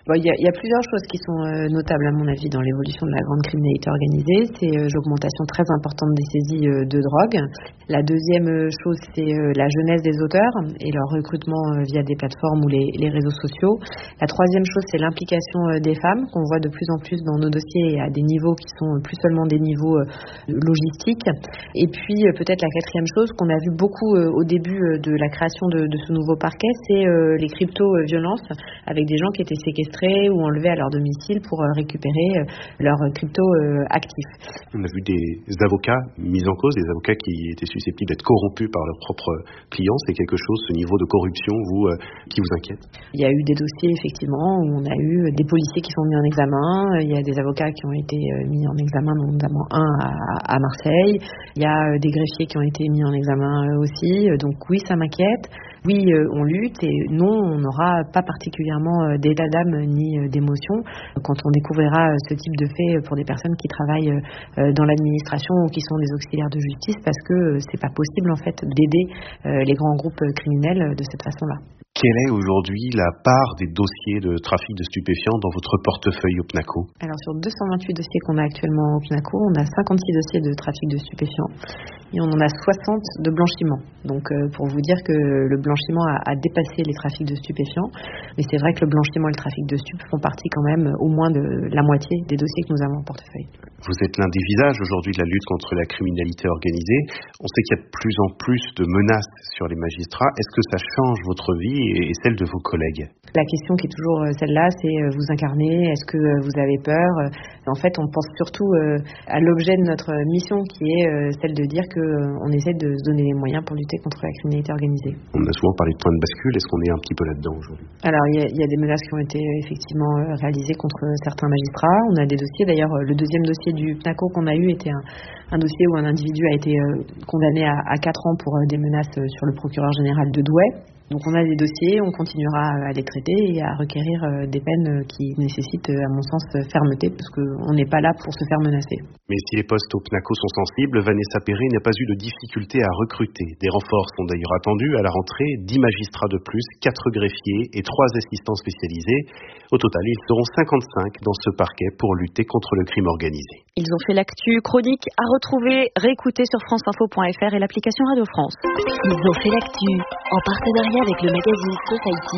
Il y a plusieurs choses qui sont notables à mon avis dans l'évolution de la grande criminalité organisée. C'est l'augmentation très importante des saisies de drogue. La deuxième chose, c'est la jeunesse des auteurs et leur recrutement via des plateformes ou les réseaux sociaux. La troisième chose, c'est l'implication des femmes qu'on voit de plus en plus dans nos dossiers à des niveaux qui sont plus seulement des niveaux logistiques. Et puis peut-être la quatrième chose qu'on a vu beaucoup au début de la création de ce nouveau parquet, c'est les crypto-violences avec des gens qui étaient séquestrés ou enlevés à leur domicile pour récupérer leurs crypto-actifs. On a vu des avocats mis en cause, des avocats qui étaient susceptibles d'être corrompus par leurs propres clients. C'est quelque chose, ce niveau de corruption, qui vous inquiète? Il y a eu des dossiers, effectivement, où on a eu des policiers qui sont mis en examen. Il y a des avocats qui ont été mis en examen, notamment un à Marseille. Il y a des greffiers qui ont été mis en examen aussi. Donc oui, ça m'inquiète. Oui, on lutte et non, on n'aura pas particulièrement d'état d'âme ni d'émotion quand on découvrira ce type de fait pour des personnes qui travaillent dans l'administration ou qui sont des auxiliaires de justice, parce que c'est pas possible en fait d'aider les grands groupes criminels de cette façon-là. Quelle est aujourd'hui la part des dossiers de trafic de stupéfiants dans votre portefeuille au PNACO? Alors sur 228 dossiers qu'on a actuellement au PNACO, on a 56 dossiers de trafic de stupéfiants et on en a 60 de blanchiment. Donc pour vous dire que le blanchiment a dépassé les trafics de stupéfiants, mais c'est vrai que le blanchiment et le trafic de stupes font partie quand même au moins de la moitié des dossiers que nous avons en portefeuille. Vous êtes l'un des visages aujourd'hui de la lutte contre la criminalité organisée. On sait qu'il y a de plus en plus de menaces sur les magistrats. Est-ce que ça change votre vie et celle de vos collègues? La question qui est toujours celle-là, c'est vous incarnez, est-ce que vous avez peur? En fait, on pense surtout à l'objet de notre mission qui est celle de dire qu'on essaie de se donner les moyens pour lutter contre la criminalité organisée. On a souvent parlé de point de bascule, est-ce qu'on est un petit peu là-dedans aujourd'hui? Alors, il y a des menaces qui ont été effectivement réalisées contre certains magistrats. On a des dossiers, d'ailleurs, le deuxième dossier du PNACO qu'on a eu était un dossier où un individu a été condamné à 4 ans pour des menaces sur le procureur général de Douai. Donc on a des dossiers, on continuera à les traiter et à requérir des peines qui nécessitent, à mon sens, fermeté, parce qu'on n'est pas là pour se faire menacer. Mais si les postes au PNACO sont sensibles, Vanessa Perret n'a pas eu de difficulté à recruter. Des renforts sont d'ailleurs attendus à la rentrée, 10 magistrats de plus, 4 greffiers et 3 assistants spécialisés. Au total, ils seront 55 dans ce parquet pour lutter contre le crime organisé. Ils ont fait l'actu chronique à retrouver, réécouter sur franceinfo.fr et l'application Radio France. Ils ont fait l'actu en partenariat avec le magazine Society.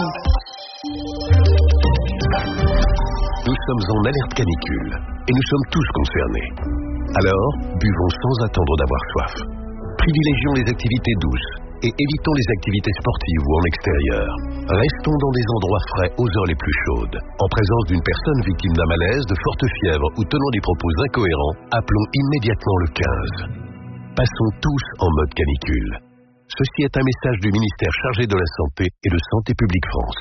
Nous sommes en alerte canicule et nous sommes tous concernés. Alors, buvons sans attendre d'avoir soif. Privilégions les activités douces et évitons les activités sportives ou en extérieur. Restons dans des endroits frais aux heures les plus chaudes. En présence d'une personne victime d'un malaise, de forte fièvre ou tenant des propos incohérents, appelons immédiatement le 15. Passons tous en mode canicule. Ceci est un message du ministère chargé de la Santé et de Santé publique France.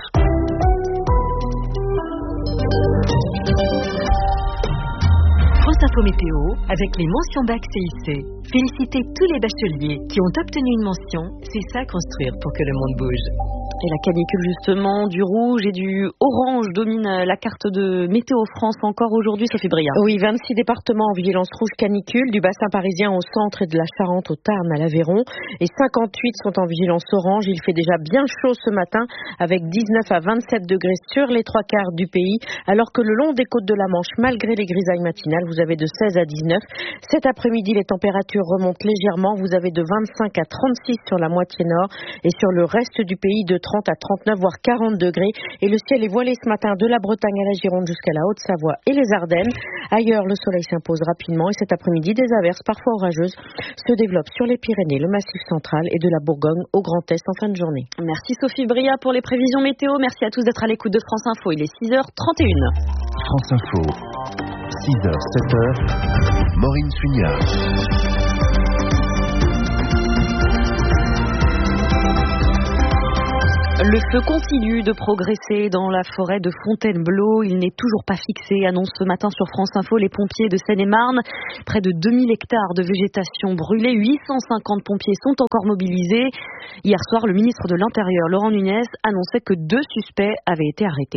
France Info Météo avec les mentions bac CIC. Félicitez tous les bacheliers qui ont obtenu une mention. C'est ça construire pour que le monde bouge. Et la canicule justement, du rouge et du orange domine la carte de Météo France encore aujourd'hui, Sophie Bria. Oui, 26 départements en vigilance rouge canicule, du bassin parisien au centre et de la Charente au Tarn à l'Aveyron. Et 58 sont en vigilance orange. Il fait déjà bien chaud ce matin avec 19 à 27 degrés sur les 3 quarts du pays. Alors que le long des côtes de la Manche, malgré les grisailles matinales, vous avez de 16 à 19. Cet après-midi, les températures remontent légèrement. Vous avez de 25 à 36 sur la moitié nord et sur le reste du pays de 30 à 39 voire 40 degrés et le ciel est voilé ce matin de la Bretagne à la Gironde jusqu'à la Haute-Savoie et les Ardennes. Ailleurs, le soleil s'impose rapidement et cet après-midi, des averses parfois orageuses se développent sur les Pyrénées, le Massif central et de la Bourgogne au Grand Est en fin de journée. Merci Sophie Bria pour les prévisions météo. Merci à tous d'être à l'écoute de France Info. Il est 6h31. France Info, 6h, 7h, Maureen Sugnard. Le feu continue de progresser dans la forêt de Fontainebleau. Il n'est toujours pas fixé, annonce ce matin sur France Info les pompiers de Seine-et-Marne. Près de 2000 hectares de végétation brûlée, 850 pompiers sont encore mobilisés. Hier soir, le ministre de l'Intérieur, Laurent Nunez, annonçait que 2 suspects avaient été arrêtés.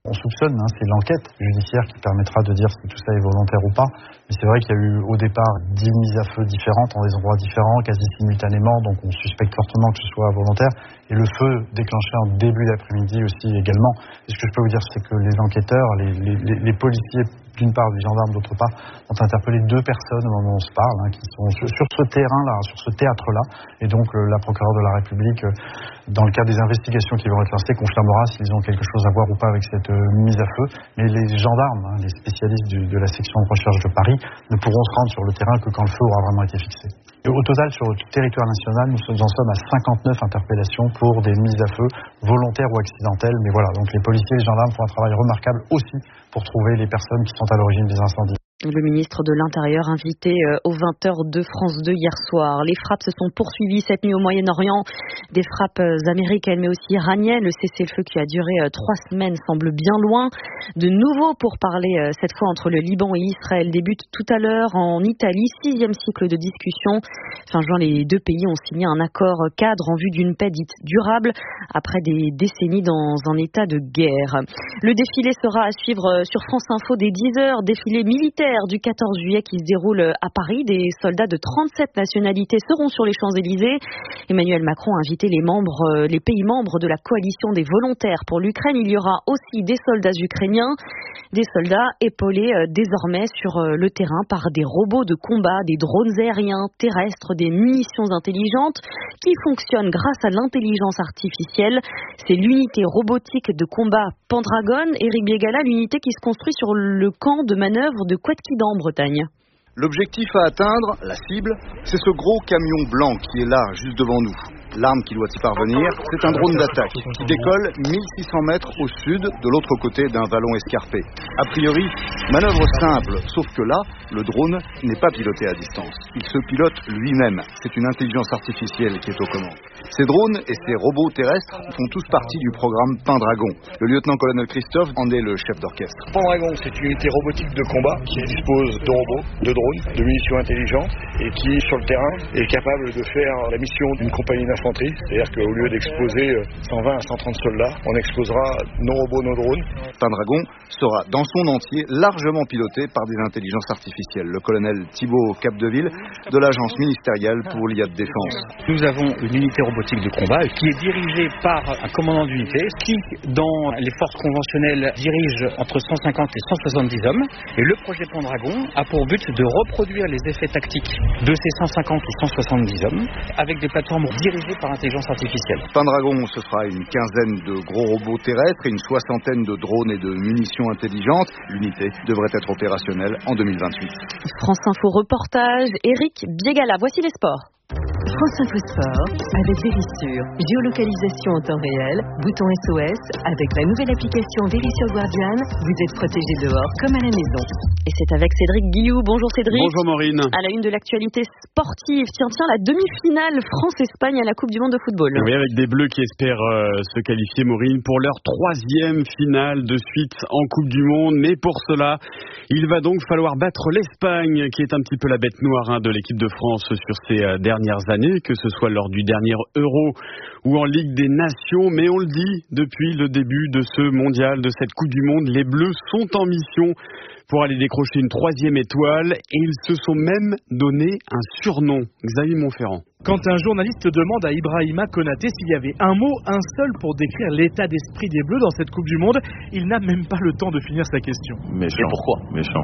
On soupçonne, c'est l'enquête judiciaire qui permettra de dire si tout ça est volontaire ou pas. Mais c'est vrai qu'il y a eu au départ 10 mises à feu différentes en des endroits différents, quasi simultanément, donc on suspecte fortement que ce soit volontaire. Et le feu déclenché en début d'après-midi aussi également. Et ce que je peux vous dire, c'est que les enquêteurs, les policiers, d'une part, les gendarmes, d'autre part, ont interpellé 2 personnes au moment où on se parle, qui sont sur ce terrain-là, sur ce théâtre-là. Et donc la procureure de la République, dans le cadre des investigations qui vont être lancées, confirmera s'ils ont quelque chose à voir ou pas avec cette mise à feu. Mais les gendarmes, les spécialistes de la section de recherche de Paris, ne pourront se rendre sur le terrain que quand le feu aura vraiment été fixé. Et au total, sur le territoire national, nous en sommes à 59 interpellations pour des mises à feu volontaires ou accidentelles. Mais voilà, donc les policiers et les gendarmes font un travail remarquable aussi pour trouver les personnes qui sont à l'origine des incendies. Le ministre de l'Intérieur invité aux 20h de France 2 hier soir. Les frappes se sont poursuivies cette nuit au Moyen-Orient. Des frappes américaines mais aussi iraniennes. Le cessez-le-feu qui a duré 3 semaines semble bien loin. De nouveau pourparlers cette fois entre le Liban et Israël débute tout à l'heure en Italie. 6e cycle de discussion. Fin juin, les 2 pays ont signé un accord cadre en vue d'une paix dite durable après des décennies dans un état de guerre. Le défilé sera à suivre sur France Info dès 10h. Défilé militaire du 14 juillet qui se déroule à Paris. Des soldats de 37 nationalités seront sur les Champs-Élysées. Emmanuel Macron a invité les pays membres de la coalition des volontaires pour l'Ukraine. Il y aura aussi des soldats ukrainiens, des soldats épaulés désormais sur le terrain par des robots de combat, des drones aériens, terrestres, des munitions intelligentes qui fonctionnent grâce à l'intelligence artificielle. C'est l'unité robotique de combat Pendragon. Éric Biégala, l'unité qui se construit sur le camp de manœuvre de Couëtquidan en Bretagne. L'objectif à atteindre, la cible, c'est ce gros camion blanc qui est là, juste devant nous. L'arme qui doit y parvenir, c'est un drone d'attaque qui décolle 1600 mètres au sud, de l'autre côté d'un vallon escarpé. A priori, manœuvre simple, sauf que là, le drone n'est pas piloté à distance. Il se pilote lui-même. C'est une intelligence artificielle qui est aux commandes. Ces drones et ces robots terrestres font tous partie du programme Pendragon. Le lieutenant-colonel Christophe en est le chef d'orchestre. Pendragon, c'est une unité robotique de combat qui dispose de robots, de drones, de munitions intelligentes et qui, sur le terrain, est capable de faire la mission d'une compagnie d'infanterie. C'est-à-dire qu'au lieu d'exposer 120 à 130 soldats, on exposera nos robots, nos drones. Pendragon sera dans son entier largement piloté par des intelligences artificielles. Le colonel Thibaut Capdeville de l'agence ministérielle pour l'IA de défense. Nous avons une unité robotique de combat qui est dirigée par un commandant d'unité qui, dans les forces conventionnelles, dirige entre 150 et 170 hommes. Et le projet Pendragon a pour but de reproduire les effets tactiques de ces 150 ou 170 hommes avec des plateformes dirigées par intelligence artificielle. Pendragon, ce sera une quinzaine de gros robots terrestres et une 60aine de drones et de munitions intelligentes. L'unité devrait être opérationnelle en 2028. France Info reportage, Éric Biégala. Voici les sports. France Info Sport avec Vérissure. Géolocalisation en temps réel, bouton SOS. Avec la nouvelle application Vérissure Guardian, vous êtes protégé dehors comme à la maison. Et c'est avec Cédric Guillou. Bonjour Cédric. Bonjour Maureen. À la une de l'actualité sportive, tiens, la demi-finale France-Espagne à la Coupe du Monde de football. Oui, avec des Bleus qui espèrent se qualifier, Maureen, pour leur 3e finale de suite en Coupe du Monde. Mais pour cela, il va donc falloir battre l'Espagne, qui est un petit peu la bête noire de l'équipe de France sur ces dernières années, que ce soit lors du dernier Euro ou en Ligue des Nations. Mais on le dit, depuis le début de ce mondial, de cette Coupe du Monde, les Bleus sont en mission pour aller décrocher une 3e étoile et ils se sont même donné un surnom. Xavier Montferrand. Quand un journaliste demande à Ibrahima Konaté s'il y avait un mot, un seul pour décrire l'état d'esprit des Bleus dans cette Coupe du Monde, il n'a même pas le temps de finir sa question. Méchant. Et pourquoi ? Méchant.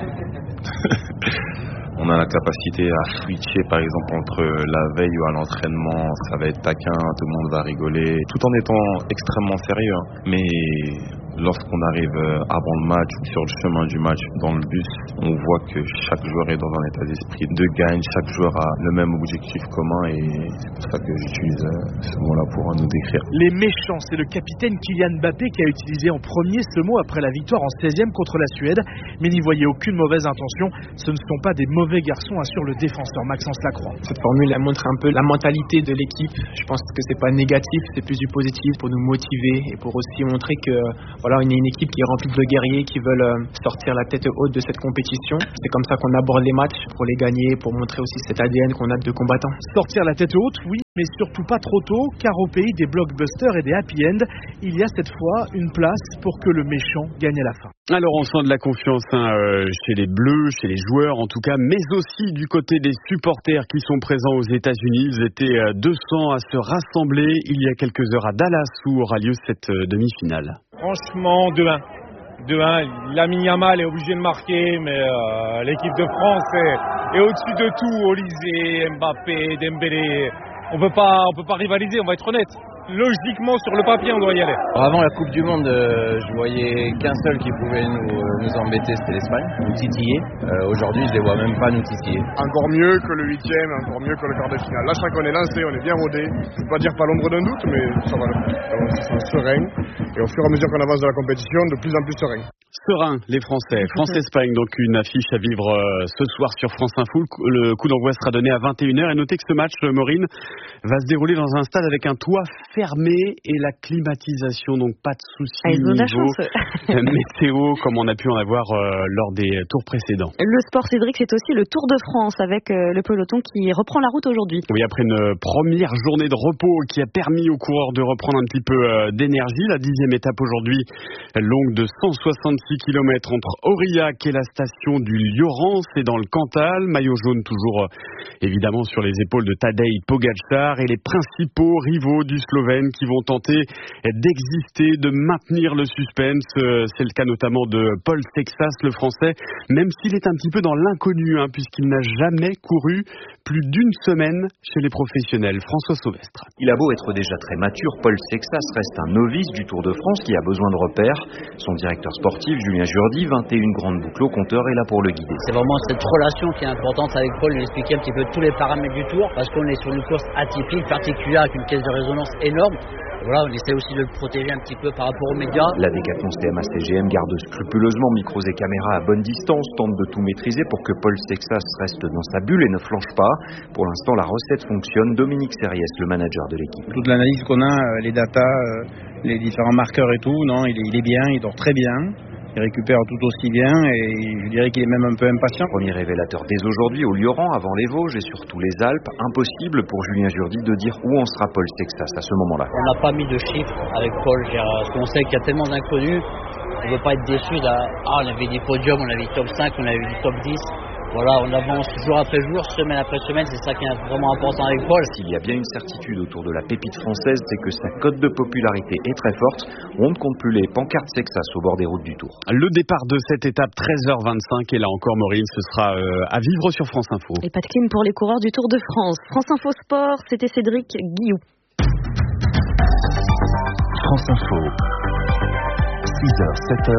On a la capacité à switcher par exemple entre la veille ou à l'entraînement, ça va être taquin, tout le monde va rigoler, tout en étant extrêmement sérieux. Mais lorsqu'on arrive avant le match ou sur le chemin du match dans le bus, on voit que chaque joueur est dans un état d'esprit de gagne, chaque joueur a le même objectif commun et c'est pour ça que j'utilise ce mot-là pour nous décrire. Les méchants, c'est le capitaine Kylian Mbappé qui a utilisé en premier ce mot après la victoire en 16e contre la Suède, mais n'y voyez aucune mauvaise intention, ce ne sont pas des mauvais garçons, assure le défenseur Maxence Lacroix. Cette formule elle montre un peu la mentalité de l'équipe, je pense que c'est pas négatif, c'est plus du positif pour nous motiver et pour aussi montrer que voilà, on est une équipe qui est remplie de guerriers qui veulent sortir la tête haute de cette compétition. C'est comme ça qu'on aborde les matchs, pour les gagner, pour montrer aussi cet ADN qu'on a de combattants. Sortir la tête haute, oui, mais surtout pas trop tôt, car au pays des blockbusters et des happy end, il y a cette fois une place pour que le méchant gagne à la fin. Alors on sent de la confiance chez les Bleus, chez les joueurs en tout cas, mais aussi du côté des supporters qui sont présents aux États-Unis. Ils étaient 200 à se rassembler il y a quelques heures à Dallas où aura lieu cette demi-finale. Franchement, 2-1. Lamine Yamal est obligé de marquer, mais l'équipe de France est au-dessus de tout. Olysée, Mbappé, Dembélé. On peut pas rivaliser, on va être honnête. Logiquement, sur le papier, on doit y aller. Avant la Coupe du Monde, je voyais qu'un seul qui pouvait nous embêter, c'était l'Espagne, nous titiller. Aujourd'hui, je les vois même pas nous titiller. Encore mieux que le 8e, encore mieux que le quart de finale. Là, je crois qu'on est lancé, on est bien rodé. Je ne veux pas dire pas l'ombre d'un doute, mais ça va le faire. On se sent serein. Et au fur et à mesure qu'on avance dans la compétition, de plus en plus serein. Serein, les Français. France-Espagne, donc une affiche à vivre ce soir sur France Info. Le coup d'envoi sera donné à 21h. Et notez que ce match, Maureen, va se dérouler dans un stade avec un toit fermé et la climatisation. Donc pas de soucis au niveau météo, comme on a pu en avoir lors des tours précédents. Le sport, Cédric, c'est aussi le Tour de France avec le peloton qui reprend la route aujourd'hui. Oui, après une première journée de repos qui a permis aux coureurs de reprendre un petit peu d'énergie. La 10e étape aujourd'hui, longue de 166 km entre Aurillac et la station du Lioran, c'est dans le Cantal. Maillot jaune toujours évidemment sur les épaules de Tadej Pogačar et les principaux rivaux du Slovène qui vont tenter d'exister, de maintenir le suspense. C'est le cas notamment de Paul Sexas, le Français, même s'il est un petit peu dans l'inconnu, puisqu'il n'a jamais couru plus d'une semaine chez les professionnels. François Sauvestre. Il a beau être déjà très mature, Paul Sexas reste un novice du Tour de France qui a besoin de repères. Son directeur sportif, Julien Jourdi, 21 grandes boucles au compteur, est là pour le guider. C'est vraiment cette relation qui est importante avec Paul, lui expliquer un petit peu tous les paramètres du Tour, parce qu'on est sur une course atypique, particulière, avec une caisse de résonance énorme. Voilà, on essaie aussi de le protéger un petit peu par rapport aux médias. La Décathlon CMA CGM garde scrupuleusement micros et caméras à bonne distance, tente de tout maîtriser pour que Paul Sexas reste dans sa bulle et ne flanche pas. Pour l'instant, la recette fonctionne. Dominique Serriès, le manager de l'équipe. Toute l'analyse qu'on a, les datas, les différents marqueurs et tout, non, il est bien, il dort très bien. Il récupère tout aussi bien et je dirais qu'il est même un peu impatient. Premier révélateur dès aujourd'hui au Lioran, avant les Vosges et surtout les Alpes. Impossible pour Julien Jourdi de dire où en sera Paul Sexas à ce moment-là. On n'a pas mis de chiffres avec Paul, parce qu'on sait qu'il y a tellement d'inconnus. On ne veut pas être déçu. On avait des podiums, on avait des top 5, on avait des top 10. Voilà, on avance jour après jour, semaine après semaine, c'est ça qui est vraiment important avec Paul. S'il y a bien une certitude autour de la pépite française, c'est que sa cote de popularité est très forte. On ne compte plus les pancartes Sexas au bord des routes du Tour. Le départ de cette étape, 13h25, et là encore Maureen, ce sera à vivre sur France Info. Et pas de clim pour les coureurs du Tour de France. France Info Sport, c'était Cédric Guillou. France Info, 6h, 7h,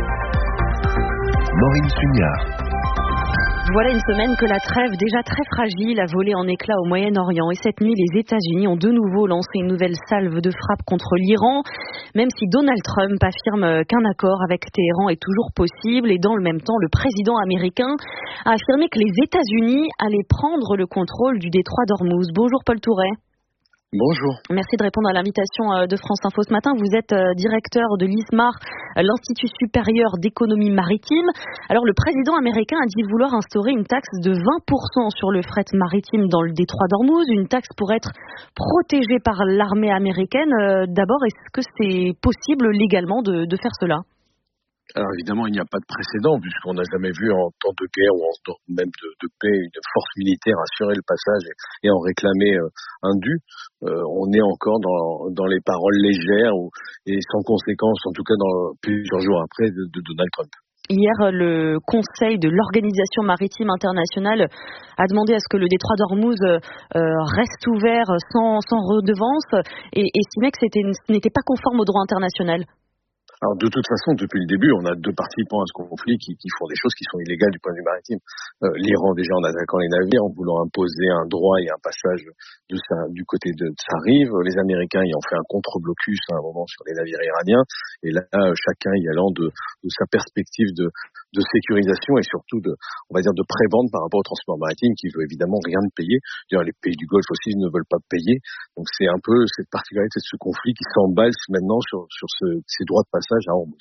Maureen Sugnard. Voilà une semaine que la trêve, déjà très fragile, a volé en éclats au Moyen-Orient. Et cette nuit, les États-Unis ont de nouveau lancé une nouvelle salve de frappe contre l'Iran, même si Donald Trump affirme qu'un accord avec Téhéran est toujours possible. Et dans le même temps, le président américain a affirmé que les États-Unis allaient prendre le contrôle du détroit d'Ormuz. Bonjour Paul Touret. Bonjour. Merci de répondre à l'invitation de France Info ce matin. Vous êtes directeur de l'ISMAR, l'Institut supérieur d'économie maritime. Alors le président américain a dit vouloir instaurer une taxe de 20% sur le fret maritime dans le détroit d'Ormuz, une taxe pour être protégée par l'armée américaine. D'abord, est-ce que c'est possible légalement de faire cela ? Alors évidemment, il n'y a pas de précédent puisqu'on n'a jamais vu en temps de guerre ou en temps même de paix une force militaire assurer le passage et en réclamer un dû. On est encore dans les paroles légères et sans conséquence, en tout cas dans plusieurs jours après, de Donald Trump. Hier, le Conseil de l'Organisation maritime internationale a demandé à ce que le détroit d'Ormuz reste ouvert sans redevance et estimait que ce n'était pas conforme au droit international. Alors de toute façon, depuis le début, on a deux participants à ce conflit qui font des choses qui sont illégales du point de vue maritime. L'Iran déjà en attaquant les navires, en voulant imposer un droit et un passage du côté de sa rive. Les Américains y ont fait un contre-blocus à un moment sur les navires iraniens. Et là, chacun y allant de sa perspective de sécurisation et surtout de prévente par rapport au transport maritime qui veut évidemment rien de payer. D'ailleurs, les pays du Golfe aussi ne veulent pas payer. Donc c'est un peu cette particularité de ce conflit qui s'emballe maintenant sur ces droits de passage à Hormuz.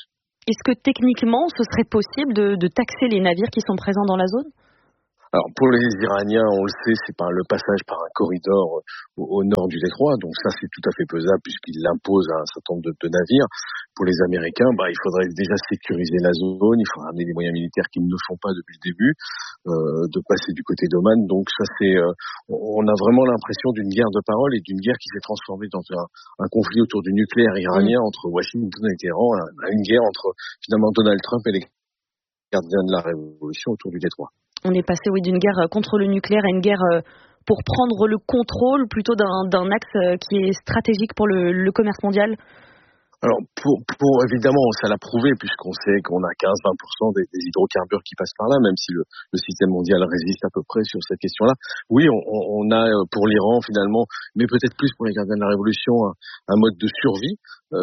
Est-ce que techniquement, ce serait possible de taxer les navires qui sont présents dans la zone ? Alors pour les Iraniens, on le sait, c'est par le passage par un corridor au nord du détroit, donc ça c'est tout à fait faisable puisqu'il l'impose à un certain nombre de navires. Pour les Américains, il faudrait déjà sécuriser la zone, il faudra amener des moyens militaires qu'ils ne font pas depuis le début, de passer du côté d'Oman. Donc ça c'est, on a vraiment l'impression d'une guerre de parole et d'une guerre qui s'est transformée dans un conflit autour du nucléaire iranien entre Washington et Téhéran, une guerre entre finalement Donald Trump et les gardiens de la révolution autour du détroit. On est passé d'une guerre contre le nucléaire à une guerre pour prendre le contrôle plutôt d'un axe qui est stratégique pour le commerce mondial. Alors, pour évidemment, ça l'a prouvé puisqu'on sait qu'on a 15-20% des hydrocarbures qui passent par là, même si le système mondial résiste à peu près sur cette question-là. Oui, on a pour l'Iran finalement, mais peut-être plus pour les gardiens de la révolution, un mode de survie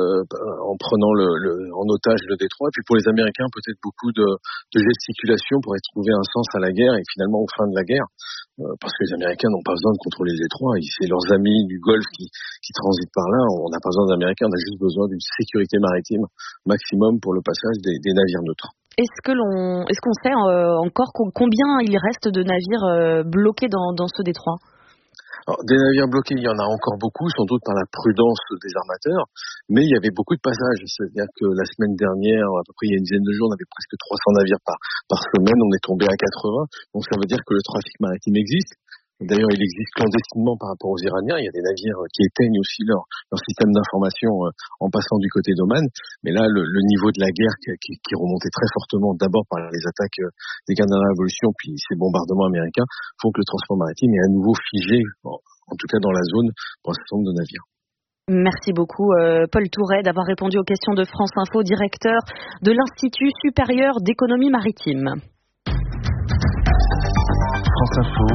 en prenant en otage le détroit. Et puis pour les Américains, peut-être beaucoup de gesticulation pour trouver un sens à la guerre et finalement aux fins de la guerre. Parce que les Américains n'ont pas besoin de contrôler le détroit, c'est leurs amis du Golfe qui transitent par là. On n'a pas besoin des Américains, on a juste besoin d'une sécurité maritime maximum pour le passage des navires neutres. Est-ce qu'on sait encore combien il reste de navires bloqués dans ce détroit ? Alors, des navires bloqués, il y en a encore beaucoup, sans doute par la prudence des armateurs, mais il y avait beaucoup de passages. C'est-à-dire que la semaine dernière, à peu près il y a une dizaine de jours, on avait presque 300 navires par semaine, on est tombé à 80. Donc ça veut dire que le trafic maritime existe. D'ailleurs, il existe clandestinement par rapport aux Iraniens. Il y a des navires qui éteignent aussi leur système d'information en passant du côté d'Oman. Mais là, le niveau de la guerre qui remontait très fortement, d'abord par les attaques des gardiens de la révolution, puis ces bombardements américains, font que le transport maritime est à nouveau figé, en tout cas dans la zone, pour un certain nombre de navires. Merci beaucoup Paul Touret d'avoir répondu aux questions de France Info, directeur de l'Institut supérieur d'économie maritime. France Info.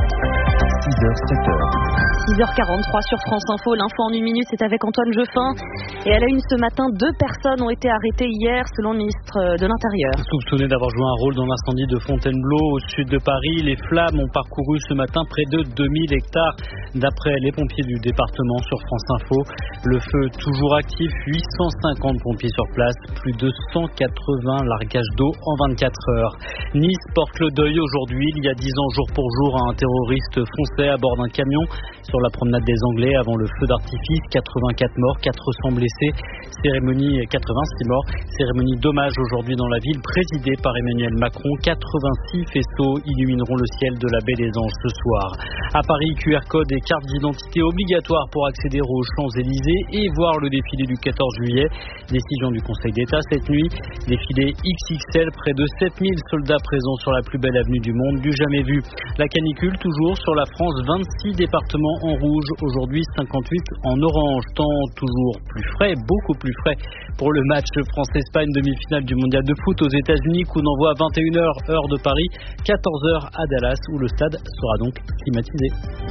6h43 sur France Info, l'info en 1 minute, c'est avec Antoine Jeuffin. Et à la une ce matin, 2 personnes ont été arrêtées hier selon le ministre de l'Intérieur. Soupçonnées d'avoir joué un rôle dans l'incendie de Fontainebleau au sud de Paris, les flammes ont parcouru ce matin près de 2000 hectares d'après les pompiers du département sur France Info. Le feu toujours actif, 850 pompiers sur place, plus de 180 largages d'eau en 24 heures. Nice porte le deuil aujourd'hui, il y a 10 ans jour pour jour, un terroriste français à bord d'un camion sur la promenade des Anglais avant le feu d'artifice, 84 morts, 400 blessés, 86 morts, cérémonie d'hommage aujourd'hui dans la ville présidée par Emmanuel Macron. 86 faisceaux illumineront le ciel de la Baie des Anges ce soir. À Paris, QR code et carte d'identité obligatoires pour accéder aux Champs-Élysées et voir le défilé du 14 juillet. Décision du Conseil d'État cette nuit. Défilé XXL, près de 7000 soldats présents sur la plus belle avenue du monde, du jamais vu. La canicule toujours sur la France, 26 départements en rouge, aujourd'hui 58 en orange. Temps toujours plus frais, beaucoup plus frais pour le match France-Espagne, demi-finale du mondial de foot aux États-Unis, coup d'envoi à 21h heure de Paris, 14h à Dallas où le stade sera donc climatisé.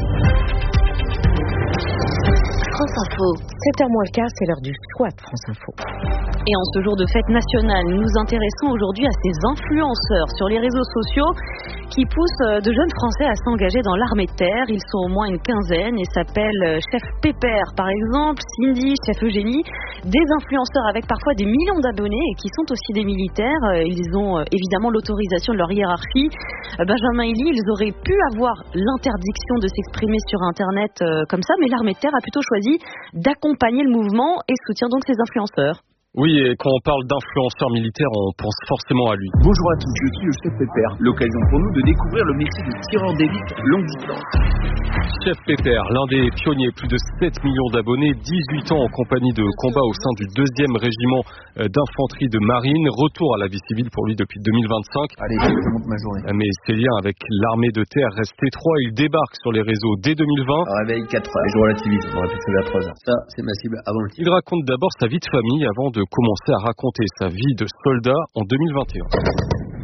France Info. 7h moins le quart, c'est l'heure du SWAT France Info. Et en ce jour de fête nationale, nous nous intéressons aujourd'hui à ces influenceurs sur les réseaux sociaux qui poussent de jeunes Français à s'engager dans l'armée de terre. Ils sont au moins une quinzaine et s'appellent Chef Pépère par exemple, Cindy, Chef Eugénie, des influenceurs avec parfois des millions d'abonnés et qui sont aussi des militaires. Ils ont évidemment l'autorisation de leur hiérarchie. Benjamin Elie, ils auraient pu avoir l'interdiction de s'exprimer sur Internet comme ça, mais l'armée de terre a plutôt choisi d'accompagner le mouvement et soutient donc ces influenceurs. Oui, et quand on parle d'influenceur militaire, on pense forcément à lui. Bonjour à tous, je suis le Chef Pépère. L'occasion pour nous de découvrir le métier de tireur d'élite longue distance. Chef Pépère, l'un des pionniers, plus de 7 millions d'abonnés, 18 ans en compagnie de combat au sein du 2e régiment d'infanterie de marine. Retour à la vie civile pour lui depuis 2025. Allez, je monte ma journée. Mais ses liens avec l'armée de terre restent étroits. Il débarque sur les réseaux dès 2020. Réveil 4h, et je relativise, on aurait pu se lever à 3h. Ça, c'est ma cible avant le tir. Il raconte d'abord sa vie de famille avant de commencer à raconter sa vie de soldat en 2021.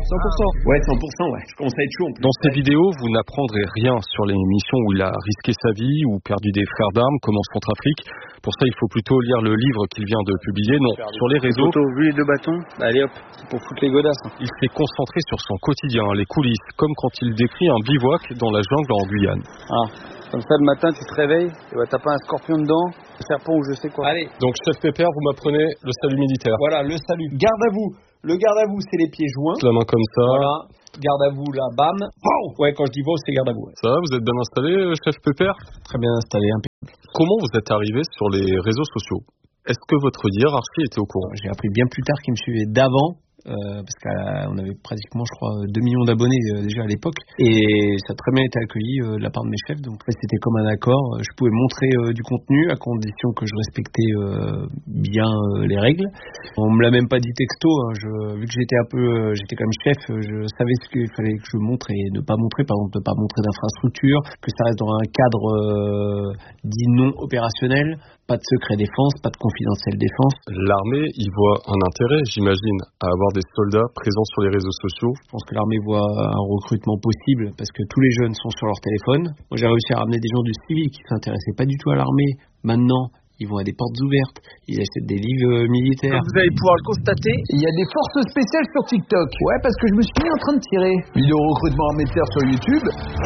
100%. Ouais, 100%, ouais. Je commence à être chaud. Dans ces vidéos, vous n'apprendrez rien sur les missions où il a risqué sa vie ou perdu des frères d'armes, comme en Centrafrique. Pour ça, il faut plutôt lire le livre qu'il vient de publier. Non, sur les réseaux. Vu les 2 bâtons, allez hop, c'est pour foutre les godasses. Il s'est concentré sur son quotidien, les coulisses, comme quand il décrit un bivouac dans la jungle en Guyane. Comme ça, le matin, tu te réveilles, et t'as pas un scorpion dedans, un serpent ou je sais quoi. Allez. Donc, chef Pépère, vous m'apprenez le salut militaire. Voilà, le salut. Garde à vous. Le garde à vous, c'est les pieds joints. La main comme ça. Voilà. Garde à vous, là, bam. Oh ouais, quand je dis c'est garde à vous. Ouais. Ça va, vous êtes bien installé, chef Pépère? Très bien installé, impeccable. Comment vous êtes arrivé sur les réseaux sociaux? Est-ce que votre hiérarchie était au courant? J'ai appris bien plus tard qu'ils me suivaient d'avant. Parce qu'on avait pratiquement, je crois, 2 millions d'abonnés déjà à l'époque, et ça a très bien été accueilli de la part de mes chefs. Donc c'était comme un accord, je pouvais montrer du contenu à condition que je respectais bien les règles. On me l'a même pas dit texto, vu que j'étais comme chef, je savais ce qu'il fallait que je montre et ne pas montrer. Par exemple, ne pas montrer d'infrastructure, que ça reste dans un cadre dit non opérationnel. Pas de secret défense, pas de confidentiel défense. L'armée y voit un intérêt, j'imagine, à avoir des soldats présents sur les réseaux sociaux. Je pense que l'armée voit un recrutement possible parce que tous les jeunes sont sur leur téléphone. Moi, j'ai réussi à ramener des gens du civil qui ne s'intéressaient pas du tout à l'armée. Maintenant, ils vont à des portes ouvertes, ils achètent des livres militaires. Vous allez pouvoir le constater, il y a des forces spéciales sur TikTok. Ouais, parce que je me suis mis en train de tirer. Vidéo recrutement armée de terre sur YouTube.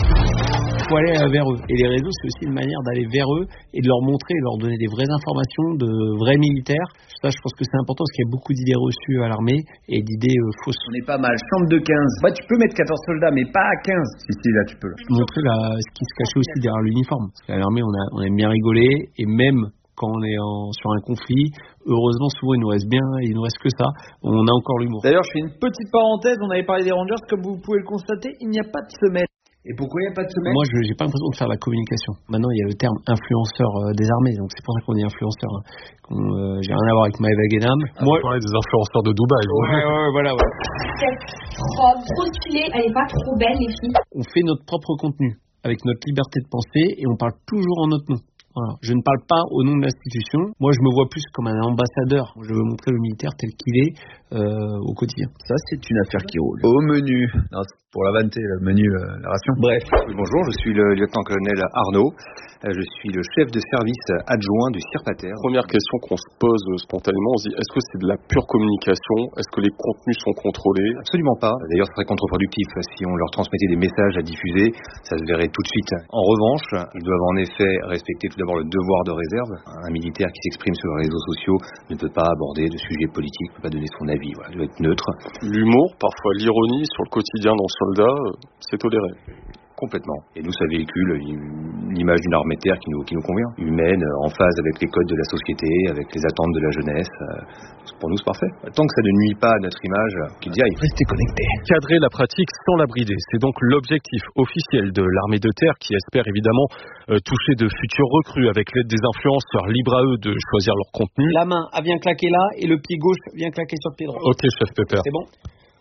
Il faut aller vers eux. Et les réseaux, c'est aussi une manière d'aller vers eux et de leur montrer, de leur donner des vraies informations, de vrais militaires. Ça, je pense que c'est important parce qu'il y a beaucoup d'idées reçues à l'armée et d'idées fausses. On est pas mal, chambre de 15. Bah, tu peux mettre 14 soldats, mais pas à 15. Si, là, tu peux. Montrer ce qui se cachait aussi derrière l'uniforme. Parce qu'à l'armée, on aime bien rigoler et même quand on est sur un conflit, heureusement, souvent, il nous reste que ça. On a encore l'humour. D'ailleurs, je fais une petite parenthèse. On avait parlé des Rangers. Comme vous pouvez le constater, il n'y a pas de semelle. Et pourquoi il n'y a pas de semelle? Moi, je n'ai pas l'impression de faire la communication. Maintenant, il y a le terme influenceur des armées, donc c'est pour ça qu'on dit influenceur. J'ai rien à voir avec Maëva Guénam. Moi, je parlais des influenceurs de Dubaï. Voilà. Cette robe trop stylée, elle n'est pas trop belle, les filles. On fait notre propre contenu, avec notre liberté de penser, et on parle toujours en notre nom. Voilà. Je ne parle pas au nom de l'institution. Moi, je me vois plus comme un ambassadeur. Je veux montrer le militaire tel qu'il est au quotidien. Ça, c'est une affaire qui roule. Au menu. Non, pour la vanité, le menu, la ration. Bref. Oui, bonjour, je suis le lieutenant-colonel Arnaud. Je suis le chef de service adjoint du CIRPATER. Première question qu'on se pose spontanément, on se dit, est-ce que c'est de la pure communication? Est-ce que les contenus sont contrôlés? Absolument pas. D'ailleurs, ce serait contre-productif. Si on leur transmettait des messages à diffuser, ça se verrait tout de suite. En revanche, ils doivent en effet respecter tout d'abord le devoir de réserve. Un militaire qui s'exprime sur les réseaux sociaux ne peut pas aborder de sujets politiques, ne peut pas donner son avis. Voilà, il doit être neutre. L'humour, parfois l'ironie sur le quotidien d'un soldat, c'est toléré. Complètement. Et nous, ça véhicule l'image d'une armée de terre qui nous convient. Humaine, en phase avec les codes de la société, avec les attentes de la jeunesse. Pour nous, c'est parfait. Tant que ça ne nuit pas à notre image, qu'il y aille. Restez connectés. Cadrer la pratique sans la brider, c'est donc l'objectif officiel de l'armée de terre qui espère évidemment toucher de futurs recrues avec l'aide des influenceurs. Libre à eux de choisir leur contenu. La main vient claquer là et le pied gauche vient claquer sur le pied droit. Ok, chef Pépère. C'est bon?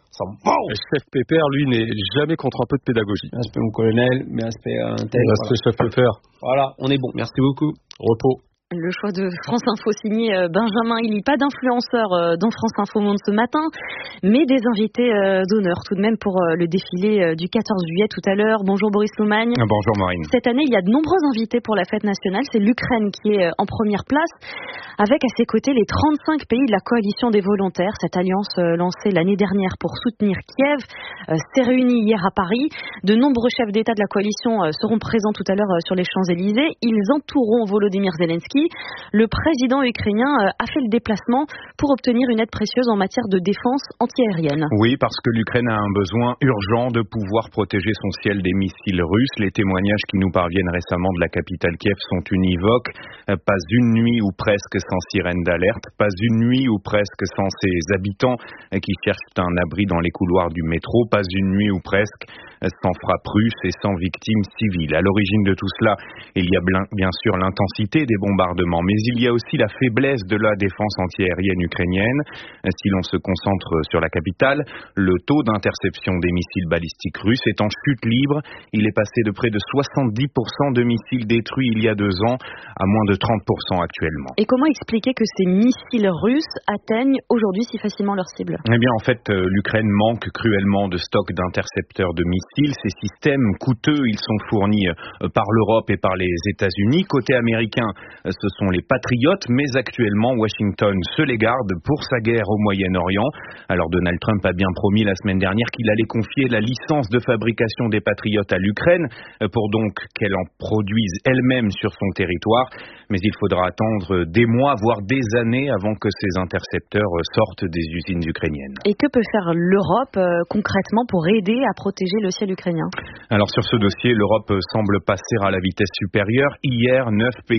Le chef Pépère, lui, n'est jamais contre un peu de pédagogie. Respect mon colonel, mais respect à un tel. Respect chef Pépère. Voilà, on est bon. Merci beaucoup. Repos. Le choix de France Info signé Benjamin Hilly. Pas d'influenceurs dans France Info Monde ce matin, mais des invités d'honneur tout de même pour le défilé du 14 juillet tout à l'heure. Bonjour Boris Loumagne. Bonjour Maureen. Cette année, il y a de nombreux invités pour la fête nationale. C'est l'Ukraine qui est en première place, avec à ses côtés les 35 pays de la coalition des volontaires. Cette alliance lancée l'année dernière pour soutenir Kiev s'est réunie hier à Paris. De nombreux chefs d'État de la coalition seront présents tout à l'heure sur les Champs-Élysées. Ils entoureront Volodymyr Zelensky. Le président ukrainien a fait le déplacement pour obtenir une aide précieuse en matière de défense antiaérienne. Oui, parce que l'Ukraine a un besoin urgent de pouvoir protéger son ciel des missiles russes. Les témoignages qui nous parviennent récemment de la capitale Kiev sont univoques. Pas une nuit ou presque sans sirène d'alerte, pas une nuit ou presque sans ses habitants qui cherchent un abri dans les couloirs du métro, pas une nuit ou presque sans frappe russe et sans victimes civiles. À l'origine de tout cela, il y a bien sûr l'intensité des bombardements, mais il y a aussi la faiblesse de la défense antiaérienne ukrainienne. Si l'on se concentre sur la capitale, le taux d'interception des missiles balistiques russes est en chute libre. Il est passé de près de 70% de missiles détruits il y a 2 ans à moins de 30% actuellement. Et comment expliquer que ces missiles russes atteignent aujourd'hui si facilement leur cible? Eh bien, en fait, l'Ukraine manque cruellement de stocks d'intercepteurs de missiles. Ces systèmes coûteux, ils sont fournis par l'Europe et par les États-Unis. Côté américain, ce sont les Patriotes, mais actuellement, Washington se les garde pour sa guerre au Moyen-Orient. Alors, Donald Trump a bien promis la semaine dernière qu'il allait confier la licence de fabrication des Patriotes à l'Ukraine pour donc qu'elle en produise elle-même sur son territoire. Mais il faudra attendre des mois, voire des années avant que ces intercepteurs sortent des usines ukrainiennes. Et que peut faire l'Europe concrètement pour aider à protéger le ciel ukrainien? Alors sur ce dossier, l'Europe semble passer à la vitesse supérieure. Hier, 9 pays